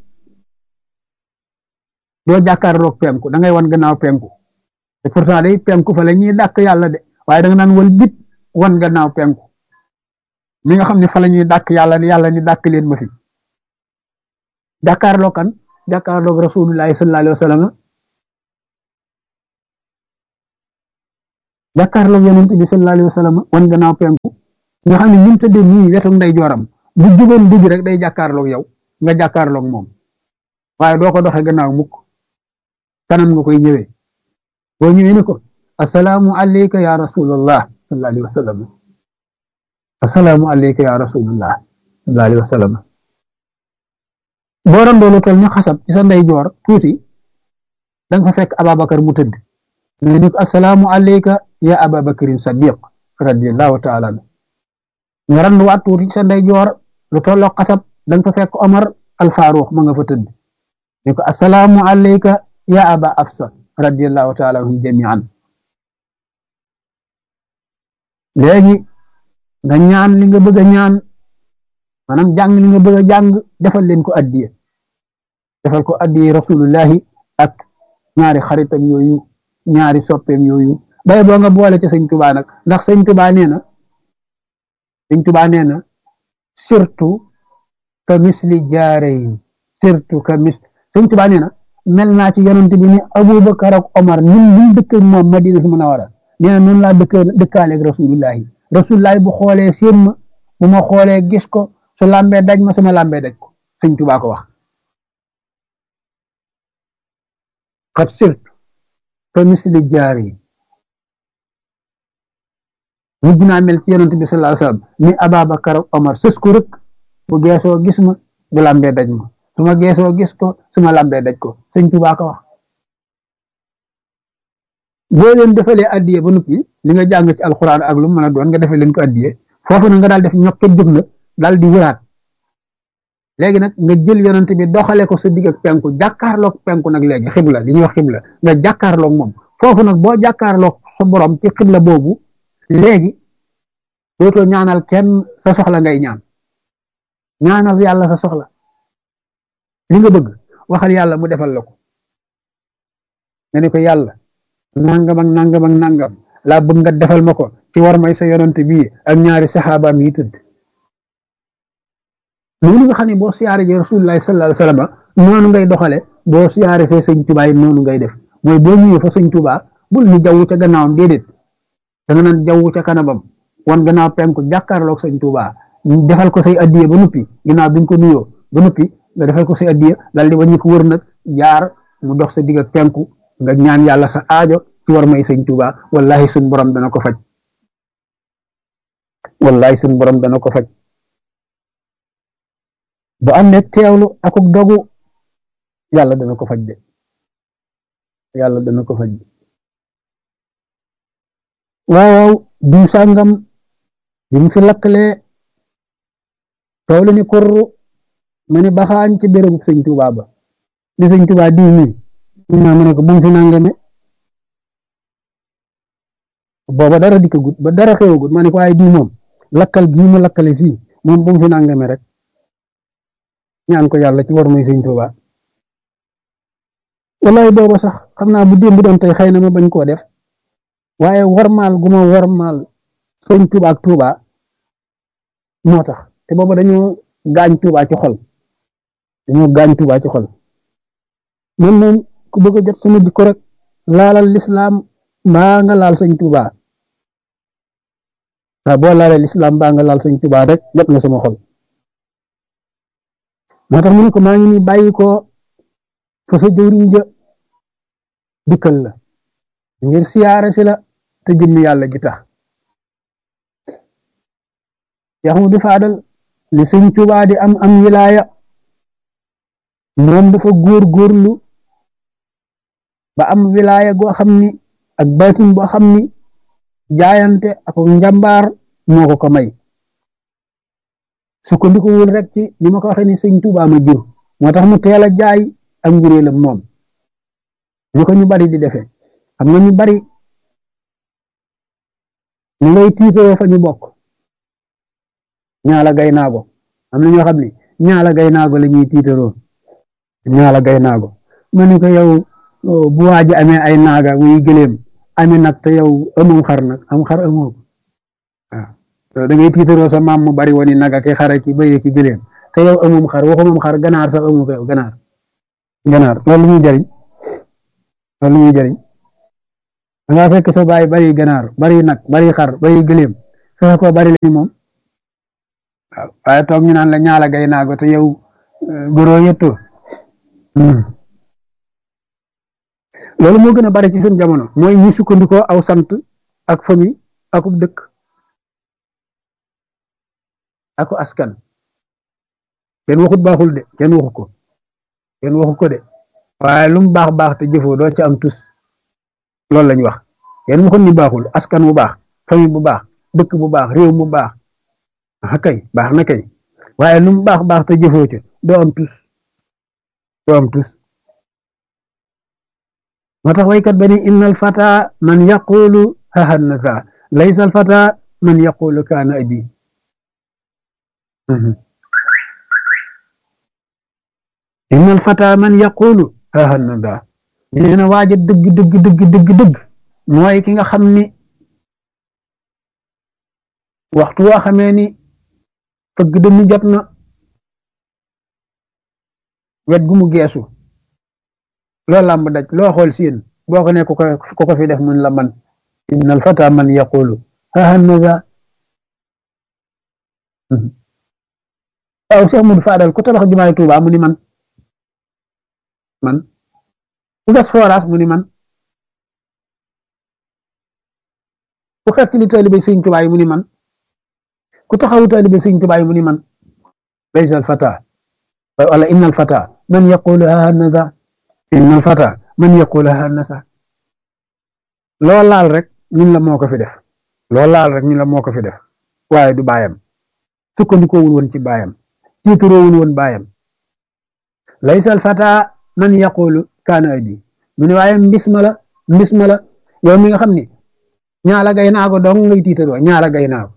doo jàkkaarloog penku da ngay wan gannaaw penku te pourtant day penku fa la ñuy dàkk yàlla de waaye da nga naan wal bit wan gannaaw penku mi nga xam ne fa la ñuy dàkk yàlla ni yàlla ni dàkk leen ma fi jàkkaarloog kan jàkkaarloog Rasulullahi sallallahu alayhi wa sallam jàkkaarloog yonent bi sallallahu alayhi wa sallam wan gannaaw penku nga xam ne ñun tëddee nii wetu ndey jooram bu jugoon dugg rek day jàkkaarloog yow nga jàkkaarloog moom waaye doo ko doxee gannaaw mukk kanam nga koy ñëwee boo ñëwee ne ko assalaamu alayka ya rasulallah sallallahu alayhi wa sallam assalaamu alayka ya rasulallah sallallahu alayhi wa sallam boo randoolu tol ñu xasab ci sa ndeyjoor tuuti da nga fa fekk Ababakar mu tëdd nga ni ko assalaamu alayka ya Ababakarin Sadiq radiyallahu taala anhu nga randuwaat tuuti ci sa ndeyjoor lu tolloo xasab da nga fa fekk Omar al Faruq ma nga fa tëdd ni ko assalaamu alayka ya Aba Afsa radiyallahu taala anhum jamian léegi nga ñaan li nga bëgg a ñaan maanaam jàng li nga bëgg a jàng defal leen ko addiye defal ko addiye rasulullahi ak ñaari xaritam yooyu ñaari soppeem yooyu bay boo nga boole ci sëñ Tuubaa nag ndax sëñ Tuubaa nee na sëñ Tuubaa nee na surtout ka misli jaarayn surtout ka mis sëñ Tuubaa nee na mel naa ci yonent bi ni Abubakar ak Omar ñun ñu dëkk moom Madina su Munawwara nee na noonu laa dëkk dëkkaaleeg rasulullahi rasulullahi bu xoolee seen ma bu ma xoolee gis ko su lambee daj ma sama lambee daj ko sëñ Tuubaa ko wax xat sirt ka misli jaari mujj naa mel ci yonent bi sallallahu alayhi wasallam ni Ababakar ak Omar sës ko rek bu geesoo gis ma bu lambee daj ma su ma geesoo gis ko su ma lambee daj ko sëñ Tuubaa ko wax boo leen defalee addiye ba noppi li nga jàng ci alquran ak lu mën a doon nga defee leen ko addiye foofu na nga daal def ñokket jóg nag daal di wëraat léegi nag nga jël yonent bi doxale ko sa digg ak penku jàkkaarloog penku nag léegi xibla li ñuy wax xibla nga jàkkaarloog moom foofu nag boo jàkkaarloog sa borom ci xibla boobu léegi dootoo ñaanal kenn sa soxla ngay ñaan ñaanal yàlla sa soxla li nga bëgg waxal yàlla mu defal la ko nga ne ko yàlla nangam ak nangam ak nangam laa bëgg nga defal ma ko ci war may sa yonent bii ak ñaari saxaabaam yi tëdd loolu nga xam ne boo siyaare ji rasulullahi sallallahu alayhi wasallam noonu ngay doxale boo siyaare fee sëñ Tuubaa yi noonu ngay def mooy boo ñëwee fa sëñ Tuubaa bul ni jaww ca gannaawam déedéet da nga naan jaww ca kanamam wan gannaaw penku jàkkaarloog sëñ Tuubaa defal ko say addiye ba noppi ginnaaw bi nga ko nuyoo ba noppi nga defal ko say addiye dal di wàññi ko wër nag jaar mu dox sa digg ak penku nga ñaan yàlla sa aajo ci war may sëñ Tuubaa wallahi suñ borom dana ko faj wallahi suñ borom dana ko faj bu am ne teewlu akuk dogu yàlla dana ko faj de yàlla dana ko faj de waaw diw sàngam bi mu fi lakkalee tool ni korru ma ne baxaañ ci bérébu sëñ Tuubaa ba li sëñ Tuubaa diw mi ma ne ko bu mu fi nangame booba dara dikkagut ba dara xewagut ma ne ko waaye diw moom lakkal gii mu lakkale fii moom bu mu fi nangame rek ñaan ko yàlla ci war muy sëñ Tuubaa wallahi booba sax xam naa bu démb doon tey xëy na ma bañ koo def waaye warmaal gu ma warmaal sëñ Tuubaa ak Tuubaa moo tax te booba dañoo gaañ Tuubaa ci xol dañoo gaañ Tuubaa ci xol man moom ku bëgg a jot sama jikko rek laalal lislaam mbaa nga laal sëñ Tuubaa waaw boo laalee lislaam mbaa nga laal sëñ Tuubaa rek jot nga sama xol moo tax mu ne ko maa ngi ni bàyyi ko fa sa jëwriñ ja dikkal la ngir siyaare si la te jëmmi yàlla ji tax yaxu di faadal li sëñ Tuubaa di am am wilaaya moom dafa góor góorlu ba am wilaaya goo xam ni ak baatin boo xam ni jaayante ak njàmbaar moo ko ko may sukkandiku wul rek ci li ma ko waxee ni sëñ Tuubaa ma jur moo tax mu teel a jaay ak njuréelam moom ñu ko ñu bari di defee xam nga ñu bari ñu ngay tiitaroo fa ñu bokk ñaala gay naago am na ñoo xam ne ñaala gay naago la ñuy tiitaroo ñaala gay naago ma ne ko yow bu waaji amee ay naaga muy gëléem amee nag te yow amoo xar nag am xar amoo waaw da ngay tiitaroo sa maam mu bari woon naga ki xara ki bëye ki gëléem te yow amoom xar waxumam xar ganaar sax amoo ko yow ganaar ganaar loolu muy jariñ loolu muy jariñ da ngaa fekk sa baay bari ganaar bari nag bari xar bari gëléem fexe ko bari lañu moom waaw waaye toog ñu naan la ñaala gay naago te yow goro yetto loolu moo gën a bari ci suñu jamono mooy ñi sukkandikoo aw sant ak famille akub dëkk ako askan kenn waxut baaxul de kenn waxu ko kenn waxu ko de waaye lu mu baax baax te jëfoo doo ca am tus loolu lañ wax kenn waxut ni baaxul askan bu baax famille bu baax dëkk bu baax réew mu baax ah kay baax na kay waaye lu mu baax baax te jëfoo ca doo am tus doo am tus moo tax waykat ba ni inna al fata man yaqulu hahannasa laysa al fata man yaqulu kaana abi inna al fata man yaqulu hahannasa nee na waaja dëgg dëgg dëgg dëgg dëgg mooy ki nga xam ni waxtu woo xamee ni fëgg dënnu jot na wet gu mu geesu loo làmb daj loo xool siin boo ko ne ku ko ku ko fi def mun la man inna al fata man yaqulu hahannasa waaw Cheikh Modou Fadal ku tabax jumaay Tuuba mu ni man man ku gas forage mu ni man ku xeet li taalibe Sëriñ Tuuba yi mu ni man ku taxawu taalibe Sëriñ Tuuba yi mu ni man laysa al fata wala inna al fata man yaqulu hahannasa inna al fata man yaqulu hahannasa loo laal rek ñun la moo ko fi def loo laal rek ñun la moo ko fi def waaye du baayam sukkandikoowul woon ci baayam tiituroowul woon baayam laysa al fata man yaqulu kaana abi mu ne waaye mbis ma la mbis ma la yow mi nga xam ni ñaala gay naa ko dong ngay tiitaroo ñaala gay naa ko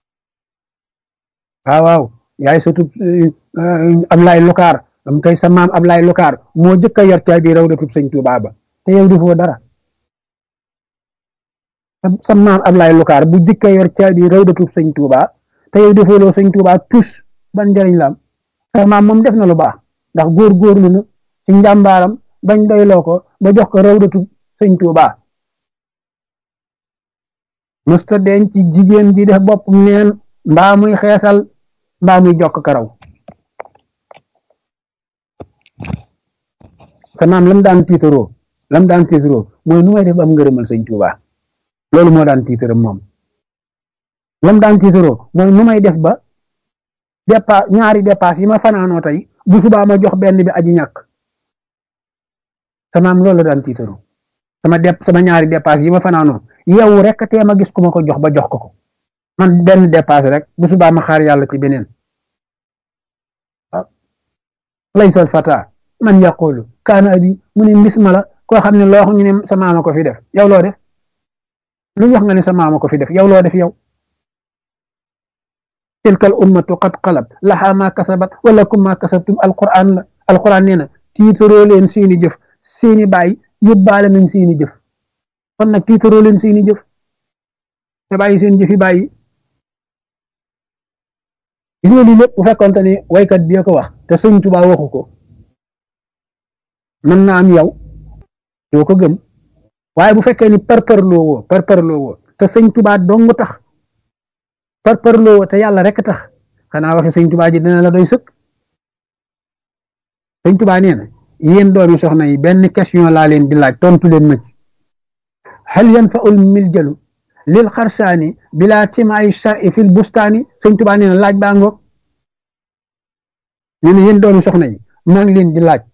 waaw waaw yaay sotub Ablaay Lukaar am kay sa maam Ablaay Lukaar moo jëkk a yor caabi rawdatub Sëñ Tuubaa ba te yow defoo dara sa maam Ablaay Lukaar bu jëkk a yor caabi rawdatub Sëñ Tuubaa te yow defooloo Sëñ Tuubaa tus ban njëriñ la am sa maam moom def na lu baax ndax góor-góorlu na ci njàmbaaram bañ doyloo ko ba jox ko rawdatub Sëñ Tuubaa mësta denc ci jigéen ji def bopp neen mbaa muy xeesal mbaa muy jokk karaw sa maam lam daan tiitaroo lam daan tiitaroo mooy nu may def am ngërëmal Sëñ Tuubaa loolu moo daan tiitaram moom lam daan tiitaroo mooy nu may def ba dépa ñaari dépasse yi ma fanaanoo tey bu subaa ma jox benn bi aji ñàkk sa maam loolu la daan tiitaroo sama dep sama ñaari dépasse yi ma fanaanoo yow rek tee ma gis ku ma ko jox ba jox ko ko man benn dépasse rek bu subaa ma xaar yàlla ci beneen waaw laysa al fata man yaqulu kaana abi mu ne mbis ma la koo xam ne loo xam ñu ne sa maama ko fi def yow loo def lu wax nga ne sa maama ko fi def yow loo def yow tilka al ummatu qad xalat laha ma kasabat walakum ma kasabtum alquran la alquran nee na tiitaroo leen seeni jëf seeni baay yóbbaale nañ seeni jëf kon nag tiitaroo leen seeni jëf te bàyyi seen jëfi bàyyi gis nga lii lépp bu fekkonte ne waykat bi ko wax te Sëñ Tuubaa waxu ko mën naa am yow doo ko gëm waaye bu fekkee ni parparloo woo parparloo woo te Sëñ Tuubaa dong tax parparloo woo te yàlla rek tax xanaa waxe Sëñ Tuubaa ji dina la doy sëkk Sëñ Tuubaa nee na yéen doomi soxna yi benn question laa leen di laaj tontu leen ma ci hal yanfa'ul miljalu lil xarsaani bila timaay shar'i fil bustaani Sëñ Tuubaa nee na laaj baa ngoog nee na yéen doomi soxna yi maa ngi leen di laaj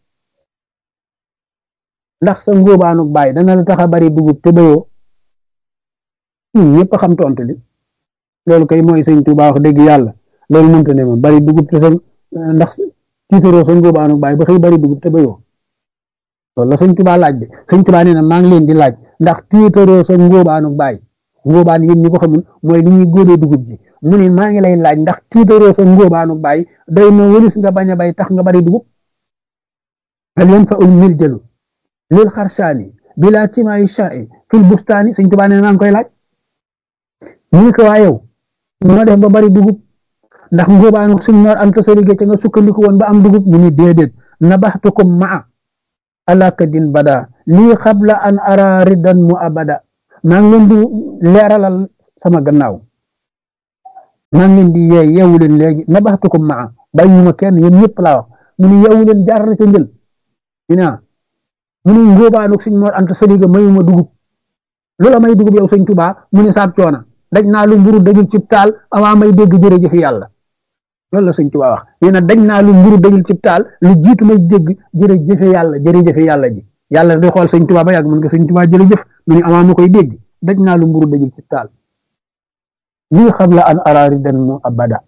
ndax sa ngóobaanu baay dana la tax a bari dugub te bayoo ñun ñëpp xam tontu li loolu kay mooy Sëñ Tuubaa wax dëgg yàlla loolu mënta ne moom bari dugub te sa ndax tiitaroo sa ngóobaanu baay ba xëy bari dugub te bayoo loolu la Sëñ Tuubaa laaj de Sëñ Tuubaa nee na maa ngi leen di laaj ndax tiitaroo sa ngóobaanu baay ngóobaan yéen ñi ko xamul mooy li ñuy góobee dugub ji mu ne maa ngi lay laaj ndax tiitaroo sa ngóobaanu baay day na wëlis nga bañ a bay tax nga bari dugub hal yanfa'ul miljalu lil xarsaani bila timaay shar'i fil bustaani Sëñ Tuubaa nee na maa ngi koy laaj ñu ko waa yow ñoo def ba bari dugub ndax ngóobaanu suñ ñor am ta sa liggéey ca nga sukkandiku woon ba am dugub mu ni déedéet nabaxtukum maa alakadin bada lii xabla an ara riddan mu abada maa ngi leen di leeralal sama gannaaw maa ngi leen di yeey yeewu leen léegi nabaxtukum maa bàyyi ma kenn yéen ñëpp laa wax mu ni yeewu leen jaar na ca njël ñu ne mu ni ngóobaanug suñ Mor Anta Sali ga mayuma dugub lu la may dugub yow sëñ Tuubaa mu ni saab coona daj naa lu mburu dajul cib taal avant may dégg jërëjëf yàlla loolu la sëñ Tuubaa wax nee na daj naa lu mburu dajul cib taal lu jiitu may dégg jërëjëf yàlla jërëjëf yàlla ji yàlla di xool sëñ Tuubaa ba yàgg mën nga sëñ Tuubaa jërëjëf mu ni avant ma koy dégg daj naa lu mburu dajul cib taal lii xam la an araari dan mu abada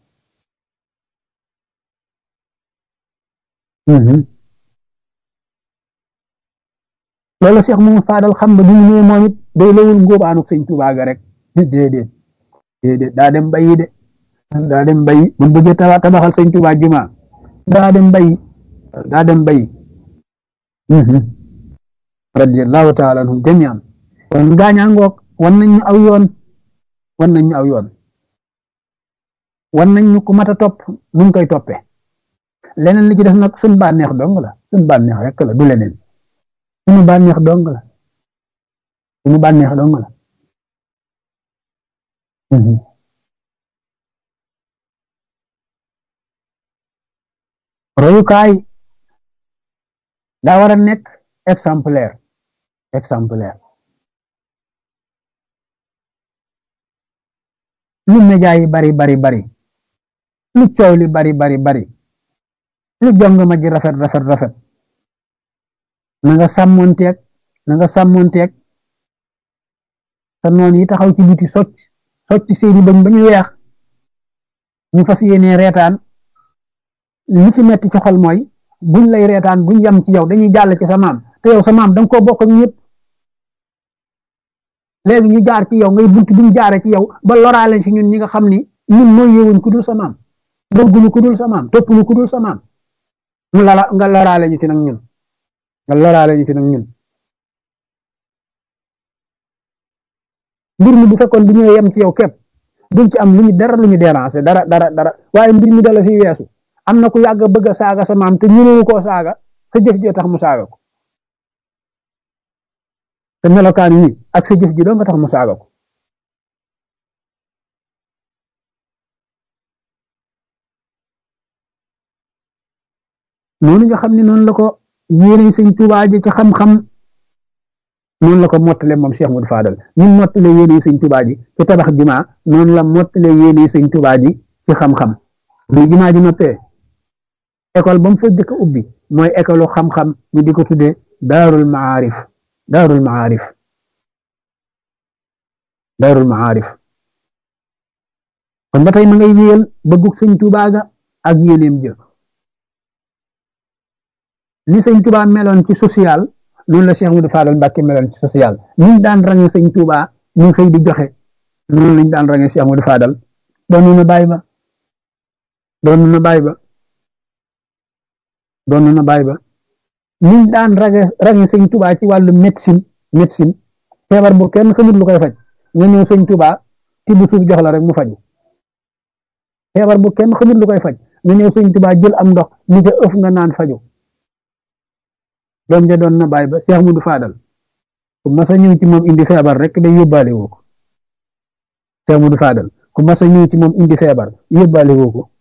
loolu la Cheikh moom faadal xam ba bi mu ñëwee moom it day lawul ngóobaanuk sëñ Tuubaa ga rek déedéet déedéet daa dem bayi de daa dem bayi bu bëggee tabaxal sëñ Tuubaa juma daa dem bayi daa dem bayi radiyallahu taala anhum jamian kon gaañaa ngoog wan nañ ñu aw yoon wan nañ ñu aw yoon wan nañ ñu ku mat a topp nu ngi koy toppee leneen li ci des nag suñ bànneex dong la suñ bànneex rek la du leneen suñu bànneex dong la suñu bànneex dong la royukaay daa war a nekk exemplaire exemplaire lu média yi bari bari bari lu coow li bari bari bari lu jong ma ji rafet rafet rafet na nga sàmmonteeg na nga sàmmonteeg te noonu yi taxaw ci biti socc socc seeni bañ ba ñu weex ñu fas yéene reetaan li ci metti ci xol mooy buñ lay reetaan buñ yam ci yow dañuy jàll ci sa maam te yow sa maam da nga koo bokk ak ñëpp léegi ñu jaar ci yow ngay bunt bi ñu jaare ci yow ba loraale ci ñun ñi nga xam ni ñun mooy yewuñ ku dul sa maam bëgguñu ku dul sa maam toppuñu ku dul sa maam mu la nga loraale ñu ci nag ñun nga loraale ñu ci nag ñun mbir mi bu fekkoon bu ñëwee yem ci yow képp duñ ci am lu ñu dara lu ñu déranger dara dara dara waaye mbir mi dala fi weesu am na ku yàgg bëgg a saaga sa maam te ñënewu koo saaga sa jëf ji tax mu saaga ko te melokaan yi ak sa jëf ji doo nga tax mu saaga ko noonu nga xam ne noonu la ko yéene sëñ Tuubaa ji ci xam-xam noonu la ko mottale moom Cheikh Modou Fadal ñun mottale yéene sëñ Tuubaa ji ci tabax jumaa noonu la mottale yéene sëñ Tuubaa ji ci xam-xam bu jumaa ji noppee école ba mu fa jëkk ubbi mooy école xam-xam ñu di ko tuddee daarul maarif daarul maarif daarul maarif kon ba tey ma ngay wéyal bëggug sëñ Tuubaa ga ak yéeneem jë li sëñ Tuubaa meloon ci social noonu la Cheikh Modou Fadal Mbàkke meloon ci social ñu daan range sëñ Tuubaa ñu xëy di joxe noonu lañ daan range Cheikh Modou Fadal doon na bàyyi ba doon na bàyyi ba doon na bàyyi ba ñu daan range range sëñ Tuubaa ci wàllu médecine médecine feebar bu kenn xamut lu koy faj nga ñëw sëñ Tuubaa tibb suuf jox la rek mu faju feebar bu kenn xamut lu koy faj nga ñëw sëñ Tuubaa jël am ndox ni ca ëf nga naan faju doom ja doon na bàyyi ba Cheikh Modou Fadal ku mas a ñëw ci moom indi feebar rek day yóbbaale woo ko Cheikh Modou Fadal ku mas a ñëw ci moom indi feebar yóbbaale woo ko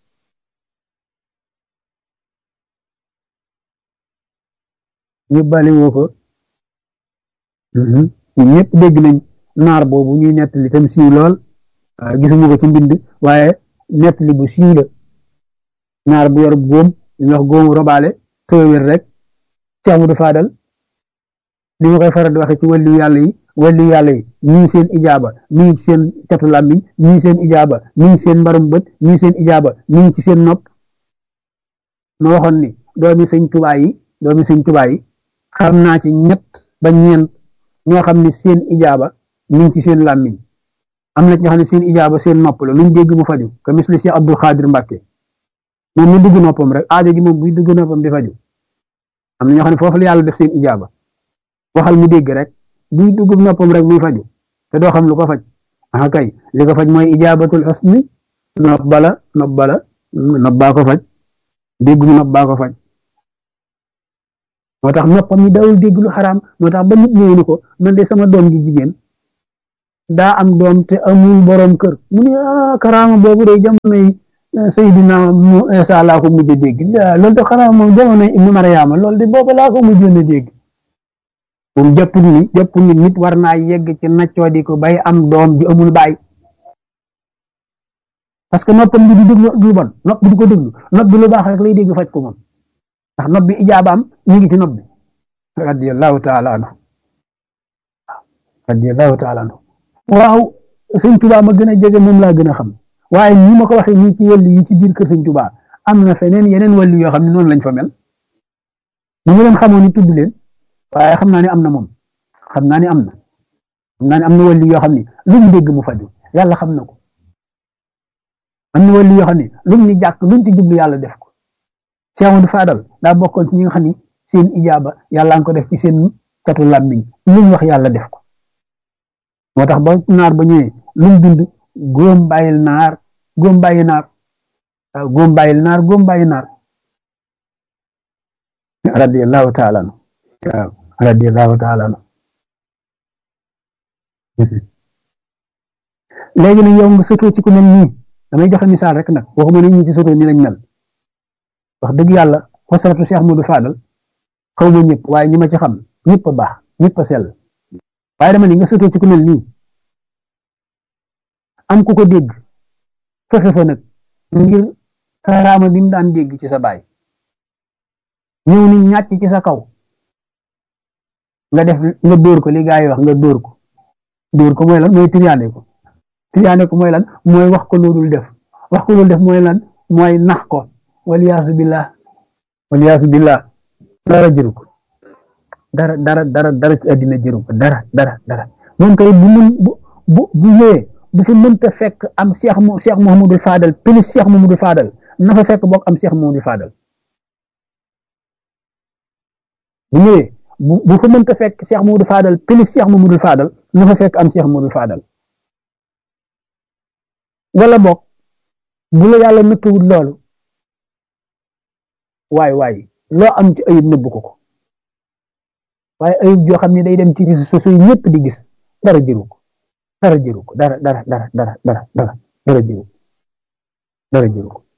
yóbbaale woo ko ñun ñëpp dégg nañ naar boobu ñuy nettali tam siiw lool gisuma ko ci mbind waaye nettali bu siiw la naar bu yor góom ñu wax góomu robaale tëwér rek Cheikh Modou Fadal li ma koy faral di waxe ci wàllu yàlla yi wàllu yàlla yi ñii seen ijaaba mi ngi ci seen catu làmmiñ ñii seen ijaaba mi ngi ci seen mbarum bët ñii seen ijaaba mi ngi ci seen nopp ma waxoon ni doomi sëñ Tuubaa yi doomi sëñ Tuubaa yi xam naa ci ñett ba ñeent ñoo xam ne seen ijaaba mi ngi ci seen làmmiñ am na ñoo xam ne seen ijaaba seen nopp la luñ dégg mu faju ka misli Cheikh Abdul Xaadir Mbàkke moom mu dugg noppam rek aajo ji moom buy dugg noppam di faju am na ñoo xam ne foofu la yàlla def seen ijaaba waxal mu dégg rek buy dugg noppam rek muy faju te doo xam lu ko faj ah kay li ko faj mooy ijaabatul xusni nopp bala nopp bala nopp baa ko faj dégg mu nopp baa ko faj moo tax noppam yi dawul dégg lu xaraam moo tax ba nit ñëwee ni ko man de sama doom gi jigéen daa am doom te amul borom kër mu ne ah karaama boobu de jamono yi Seydina mu Isa laa ko mujj a dégg loolu de xanaa moom jamono Ibnu Mariama loolu de booba laa ko mujjoon a dégg moom jàppul ni jàppul ni nit war naa yegg ci naccoo di ko bay am doom ji amul baay parce que noppam bi du déglu du bon nopp bi du ko déglu nopp bi lu baax rek lay dégg faj ko moom ndax nopp bi ijaabaam ñu ngi ci nopp bi radiyallahu taala anhu radiyallahu taala anhu waaw sëñ Tuubaa ma gën a jege moom laa gën a xam waaye ni ma ko waxee nii ci wàllu yi ci biir kër sëñ Tuubaa am na feneen yeneen wàllu yoo xam ne noonu lañ fa mel ñu ngi leen xamoon ni tudd leen waaye xam naa ne am na moom xam naa ne am na xam naa ne am na wàllu yoo xam ne lu mu dégg mu faju yàlla xam na ko am na wàllu yoo xam ne luñ ni jàkk luñ ci jublu yàlla def ko Cheikh Amadou Fadal daa bokkoon ci ñi nga xam ni seen ijaaba yàlla nga ko def ci seen catu làmmiñ luñ wax yàlla def ko moo tax ba naar ba ñëwee luñ bind góom bàyyil naar góom bàyyi naar waaw góom bàyyil naar góom bàyyi naar radiyallahu taala anhu waaw radiyallahu taala anhu léegi nag yow nga sotoo ci ku mel nii damay joxe misaal rek nag waxuma ne ñi ci sotoo ni lañ mel wax dëgg yàlla xosaratu Cheikh Modou Fadal xaw ma ñëpp waaye ñi ma ci xam ñëpp a baax ñëpp a sell waaye dama ni nga sotoo ci ku mel nii am ku ko dégg fexe fa nag ngir karaama bi mu daan dégg ci sa baay ñëw ni ñàcc ci sa kaw nga def nga dóor ko li gaa yi wax nga dóor ko dóor ko mooy lan mooy triyaane ko triyaane ko mooy lan mooy wax ko loolul def wax ko loolu def mooy lan mooy nax ko waliyaasu billah waliyaasu billah dara jëru ko dara dara dara dara ci àddina jëru ko dara dara dara moom kay bu mun bu bu bu ñëwee bu fi mënta fekk am Cheikh mo Cheikh Mouhamadou Fadal plus Cheikh Mouhamadou Fadal na fa fekk bokk am Cheikh Mouhamadou Fadal bu ñëwee bu bu fa mënta fekk Cheikh Mouhamadou Fadal plus Cheikh Mouhamadou Fadal na fa fekk am Cheikh Mouhamadou Fadal wala bokk bu la yàlla nëttuwul loolu waay waay loo am ci ayib nëbbu ko ko waaye ayib joo xam ne day dem ci réseaux sociaux yi ñëpp di gis dara jëru ko dara jëru ko dara dara dara dara dara dara dara jëru ko dara jëru ko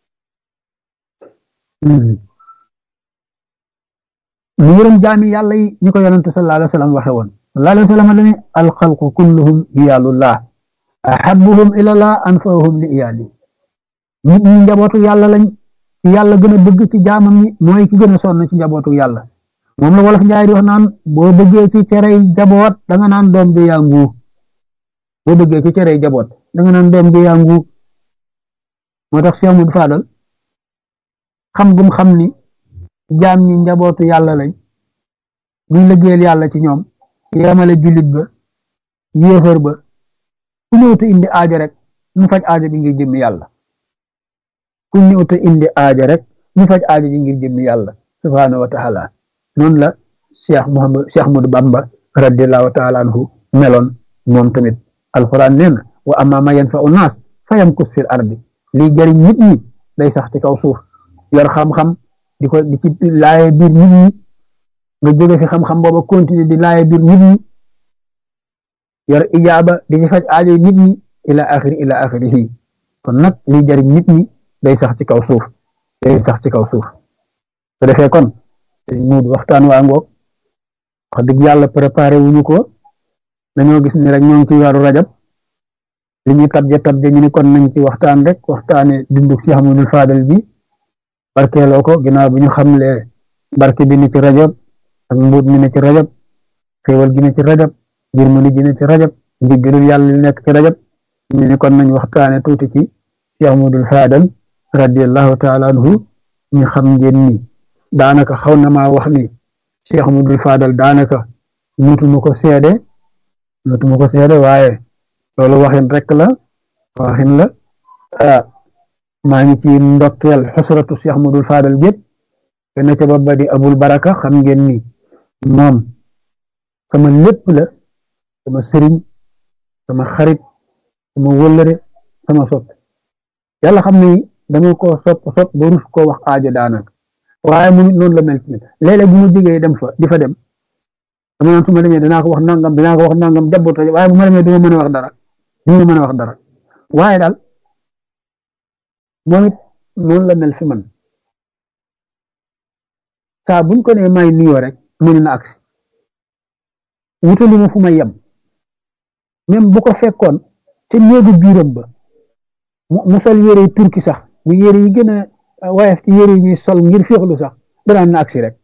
mu yërëm jaami yàlla yi ñu ko yonente sallallahu alayhi wa sallam waxe woon sallallahu alayhi wa sallam dane alxalqu kulluhum iyaalullah ahabuhum ilallah anfahum li iyaali nit ñi njabootu yàlla lañ yàlla gën a bëgg ci jaamam ñi mooy ki gën a sonn ci njabootu yàlla moom la wolof njaay di wax naan boo bëggee ci cerey jaboot da nga naan doom bi yaa nguu boo bëggee ci cerey jaboot da nga naan doom bi yaa nguu moo tax Cheikh Modou Fadal xam gum xam ni jaam ñi njabootu yàlla lañ buñ liggéeyal yàlla ci ñoom yemale jullit ba yéefar ba ku ñëw te indi aajo rek mu faj aajo bi ngir jëmmi yàlla ku ñëw te indi aajo rek mu faj aajo bi ngir jëmmi yàlla subhaanahu wa taala noonu la Cheikh Mouhamed Cheikh Modou Bamba radiallahu taala anhu meloon moom tamit alquran nee na wa amma ma yanfa'u naas fa yamkus fil ardi lii jëriñ nit ñi day sax ci kaw suuf yor xam-xam di ko di ci laaye biir nit ñi nga jóge fi xam-xam booba continuer di laaye biir nit ñi yor ijaaba di ci faj aajo nit ñi ila axiri ila axirihi kon nag lii jëriñ nit ñi day sax ci kaw suuf day sax ci kaw suuf su defee kon muud waxtaan waa ngoog wax dëgg yàlla préparé wuñu ko dañoo gis ni rek ñoo ngi ci weeru rajab li ñuy tabje tabje ñu ni kon nañ ci waxtaan rek waxtaane dundu Cheikh Mouhamadou Fadal bi barkeeloo ko ginnaaw bi ñu xamle barke bi ne ci rajab ak mbuut mi ne ci rajab xéewal gi ne ci rajab yërmande ji ne ci rajab njëggalul yàlla li nekk ci rajab ñu ni kon nañ waxtaane tuuti ci Cheikh Mouhamadou Fadal radiallahu taala anhu ñu xam ngeen ni daanaka xaw na maa wax ni Cheikh Mouhamadou Fadal daanaka mutuma ko seede mutuma ko seede waaye loolu waxin rek la waxin la ah maa ngi ci ndokkeel xusratu Cheikh Mouhamadou Fadal gépp te na ca ba di abul baraka xam ngeen ni moom sama lépp la sama sëriñ sama xarit sama wëllëre sama sopp yàlla xam ni dama ko sopp sopp ba rus koo wax aajo daanaka waaye mu nit noonu la mel ci léeg-léeg bu ma jógee dem fa di fa dem dama naan su ma demee danaa ko wax nangam danaa ko wax nangam jabboot waaye bu ma demee du ma mën a wax dara du ma mën a wax dara waaye daal moom it noonu la mel fi man saa buñ ko nee may nuyoo rek mënu na agsi wutalu ma fu may yem même bu ko fekkoon te néegu biiram ba mu sol yére yi turki sax mu yére yi gën a woyof ci yére yi ñuy sol ngir féexlu sax danaan na agsi rek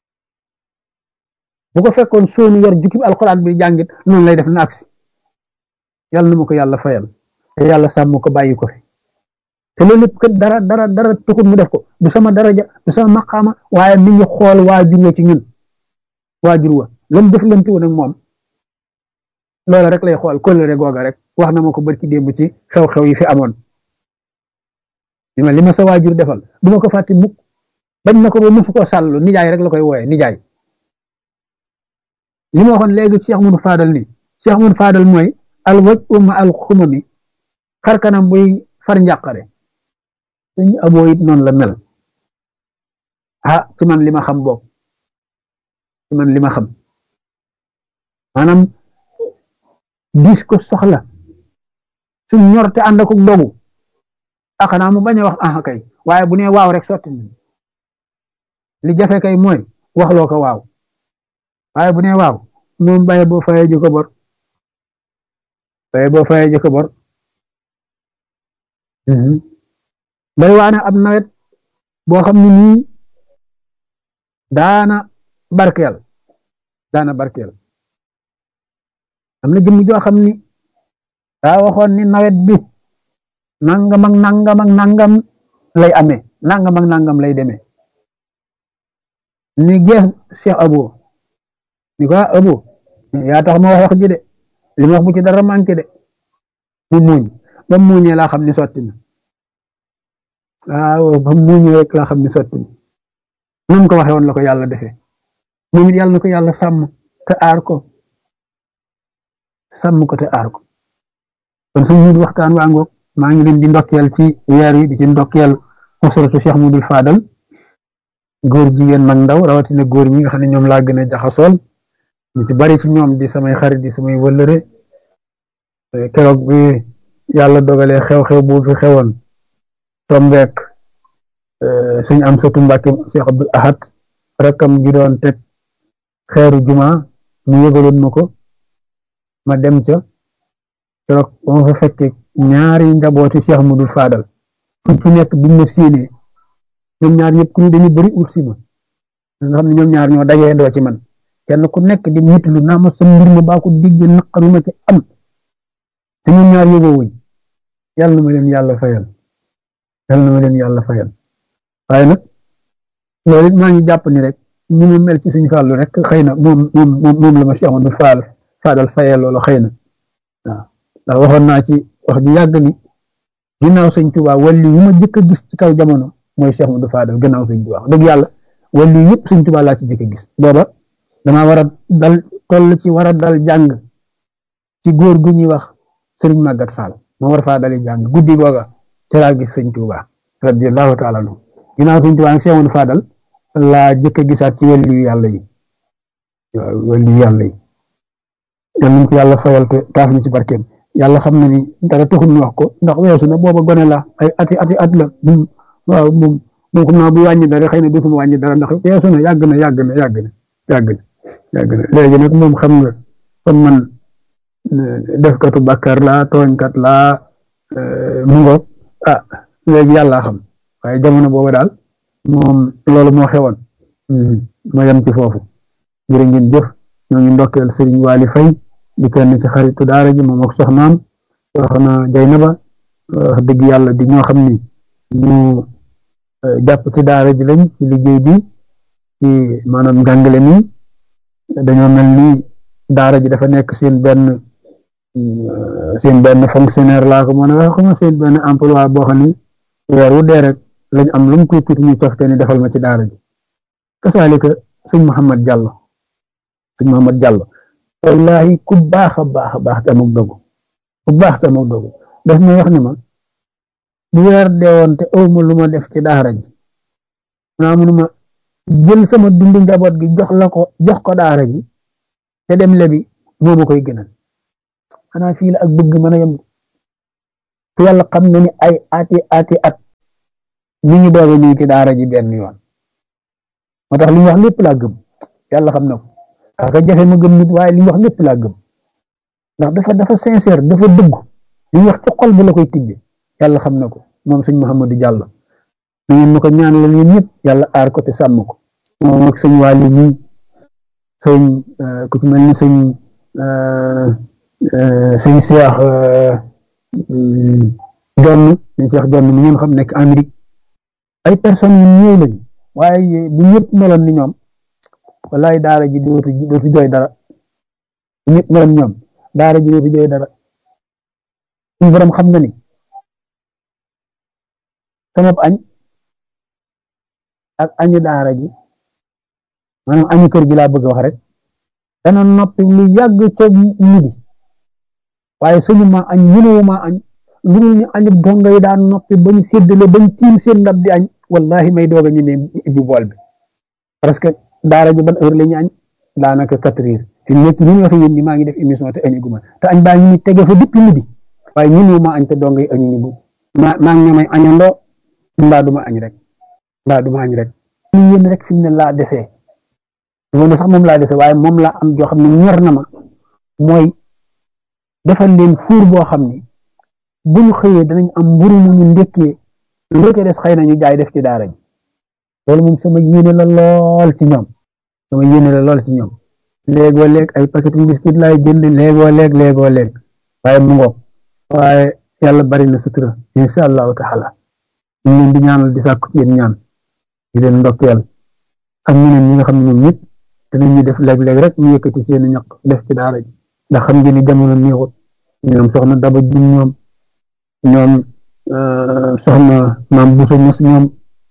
bu ko fekkoon soonu yor jukkib alxuraan bi jàngit noonu lay def na agsi yàlla na ma ko yàlla fayal te yàlla sàmm ko bàyyi ko fi te loolu lépp kat dara dara dara taxul mu def ko du sama daraja du sama maqaama waaye mi ngi xool waajur wa ci ñun waajur wa lam def lanti woon ak moom loola rek lay xool kóllëre googa rek wax na ma ko barki démb ci xew-xew yi fi amoon li ma li ma sa waajur defal du ma ko fàtte mukk bañ na ko ba musu ko sàllu nijaay rek la koy wooye nijaay li ma waxoon léegi Cheikh Mun Faadal ni Cheikh Mun Faadal mooy al waj umma al xumami xar kanam buy far njàqare suñ aboo it noonu la mel ah ci man li ma xam boog ci man li ma xam maanaam dis ko soxla suñ ñor te ànd ak dogu ah xanaa mu bañ a wax ah kay waaye bu nee waaw rek sotti na li jafe kay mooy waxloo ko waaw waaye bu nee waaw moom baye boo fayee ji ko bor baye boo fayee ji ko bor bari waana ab nawet boo xam ne nii daana barkeel daana barkeel am na jëmm joo xam ni daa waxoon ni nawet bi nangam ak nangam ak nangam lay amee nangam ak nangam lay demee ni gees Cheikh Abo ni ko Abo yaa tax ma wax wax ji de li ma wax bu ci dara manqué de mu muuñ ba mu muuñee laa xam ni sotti na waaw ba mu muuñee rek laa xam ni sotti na nam ko waxee woon la ko yàlla defee moom it yàlla na ko yàlla sàmm te aar ko sàmm ko te aar ko kon suñu waxtaan waa ngoog maa ngi leen di ndokkeel ci weer wi di ci ndokkeel usratu Cheikh Mudul Fadal góor jigéen mag ndaw rawatina góor ñi nga xam ne ñoom laa gën a jaxasool ñu ci bari ci ñoom di samay xarit di samay wëllëre keroog bi yàlla dogalee xew-xew bu fi xewoon tombeek suñ am satu Mbàkke Cheikh Abdul Ahad rakkam gi doon teg xeeru juma mu yëgaloon ma ko ma dem ca keroog ba ma fa fekkee ñaari njabooti Cheikh Mudul Fadal fu ci nekk biñ ma séenee ñoom ñaar ñëpp ku ñu dañu bëri ut si ma nga xam ne ñoom ñaar ñoo dajee ndoo ci man kenn ku nekk di mitlu naa ma sa mbir ma baa ko digg naqaru ma ci am te ñoom ñaar yóbboo wuñ yàlla na ma leen yàlla fayal yàlla na ma leen yàlla fayal waaye nag loolu it maa ngi jàpp ni rek ñu mu mel ci suñu fàllu rek xëy na moom moom moom la ma Cheikh Amadou Fall Fadal fayal loolu xëy na waaw ndax waxoon naa ci wax ju yàgg ni ginnaaw sëñ Tuubaa wàllu yu ma jëkk a gis ci kaw jamono mooy Cheikh Amadou Fadal gannaaw sëñ Tuubaa dëgg yàlla wàllu yëpp sëñ Tuubaa laa ci jëkk a gis booba damaa war a dal toll ci war a dal jàng ci góor gu ñuy wax sëriñ Màggat Fall moo war faa dali jàng guddi googa ci laa gis sëñ Tuubaa radiyallahu taala anhu ginnaaw sëñ Tuubaa nag Cheikh Amadou Fadal laa jëkk a gisaat ci wàllu yu yàlla yi waaw wàllu yu yàlla yi yal nañ ci yàlla fayal te taaf ñu ci barkeem yàlla xam na ni dara taxul ñu wax ko ndax weesu na booba gone la ay ati ati at la waaw moom moom xam naa bu wàññi dara xëy na dootuma wàññi dara ndax weesu na yàgg na yàgg na yàgg na yàgg na yàgg na léegi nag moom xam nga kon man defkatu bàkkaar laa tooñkat laa mu ngoog ah léegi yàlla xam waaye jamono booba daal moom loolu moo xewoon ma yem ci foofu jërë ngeen jëf ñoo ngi ndokkeel Sëriñ Waali Fay di kenn ci xaritu daara ji moom ak soxnaam soxna Jaynaba wax dëgg yàlla di ñoo xam ni ñu jàpp ci daara ji lañ ci liggéey bi ci maanaam njàngale mi dañoo mel ni daara ji dafa nekk seen benn seen benn fonctionnaire laa ko mën a wax xam seen benn emploi boo xam ni weer wu dee rek lañ am lu mu tuuti tuuti ñu cofte ni defal ma ci daara ji kasaalika sëñ Mouhamad Diallo sëñ Mouhamad Diallo wallahi ku baax a baax a baax tamit dogu ku baax tamit dogu daf may wax ni ma bu weer deewoon te awma lu ma def ci daara ji naa munuma jël sama dundu njaboot gi jox la ko jox ko daara ji te dem lebi moo ma koy gënal xanaa fii la ak bëgg mën a yem te yàlla xam na ni ay ati ati at ñu ngi doog a ñëw ci daara ji benn yoon moo tax li mu wax lépp laa gëm yàlla xam na ko wax nga jafe ma gëm nit waaye li mu wax lépp laa gëm ndax dafa dafa sincère dafa dëgg li mu wax ci xol bi la koy tibbi yàlla xam na ko moom sëñ Mouhamadou Diallo ñu ngeen ma ko ñaan la yéen ñëpp yàlla aar ko te sàmm ko moom ak sëñ Waly ñi sëñ ku ci mel ni sëñ sëñ Cheikh Jonn sëñ Cheikh Jonn mi ngeen xam nekk Amérique ay personnes yu ñëw lañ waaye bu ñëpp meloon ni ñoom wallaay daara ji dootu dootu jooy dara bu ñëpp meloon ñoom daara ji dootu jooy dara suñu borom xam na ni sama añ ak añu daara ji maanaam añu kër gi laa bëgg wax rek dana noppi lu yàgg ca midi waaye suñu ma añ mënuwu ma añ lu dul ñu añu donga yi daan noppi bañ séddale bañ tiim seen ndab di añ wallahi may doog a ñu ne ibbi bool bi parce que daara ji ban heure la ñu añ daanaka quatre heures fi mu nekk ni ñu waxee yéen ni maa ngi def émission te añu guma te añ baa ngi ni tege fa depuis midi waaye mënuwu ma añ te donga yi añu ñu bu ma maa ngi ñamay añandoo mbaa duma añ rek mbaa duma añ rek ñu yéen rek fi mu ne laa desee loolu sax moom laa dese waaye moom laa am joo xam ne ñor na ma mooy defal leen fuur boo xam ni bu ñu xëyee danañ am mburu mu ñu ndekkee lu ca des xëy na ñu jaay def ci daara ji loolu moom sama yéene la lool ci ñoom sama yéene la lool ci ñoom léegoo léeg ay paquet biscuit laay jënd léegoo léeg léegoo léeg waaye mu ngoog waaye yàlla bari na sutura insha allahu taala ñu leen di ñaanal di sàkku yéen ñaan di leen ndokkeel ak ñeneen ñi nga xam ne ñoom ñëpp danañu def léeg-léeg rek ñu yëkkati seeni ñaq def ci daara ji ndax xam ngeen ni jamono neexut ñoom soxna Daba ji ñoom ñoom soxna maam Bousso Mos ñoom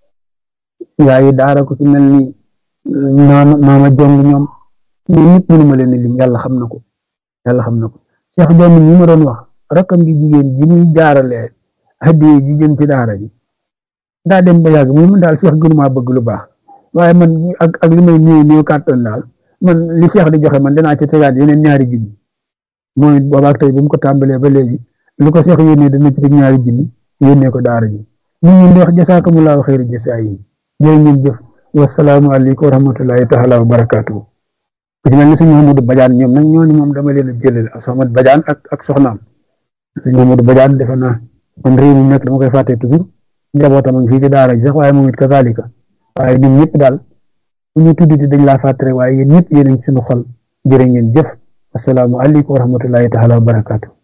yaayi daara ko ci mel ni maama maama jong ñoom ñoom ñëpp mënu ma leen lim yàlla xam na ko yàlla xam na ko Cheikh Jong ñi ma doon wax rakkam gi jigéen ji muy jaaralee hadiye ji jëm ci daara ji daa dem ba yàgg mu daal Cheikh gënumaa bëgg lu baax waaye man ak ak li may néew néew kàttan daal man li Cheikh di joxe man danaa ci tegaat yeneen ñaari junni mooy boobaak tey bi mu ko tàmbalee ba léegi lu ko Cheikh yónnee dana ci teg ñaari junni yónnee ko daara ji ñu ngi di wax jasaakumullahu xayri jasaa yi jërë ngeen jëf wasalaamu aleykum wa rahmatullahi taala wa barakaatu ku ci mel ni sëñ Mamadou Badiane ñoom nag ñooñu moom dama leen a jëlal ak soxna Badiane ak ak soxnaam sëñ Mamadou Badiane defe naa man réew mi nekk dama koy fàtte toujours njabootam ak fii ci daara ji sax waaye moom it kazalika waaye ñun ñëpp daal bu ñu tuddati dañ laa fàttare waaye yéen ñëpp yéen a ngi suñu xol jërë ngeen jëf asalaamu aleykum wa rahmatullahi taala wa barakaatu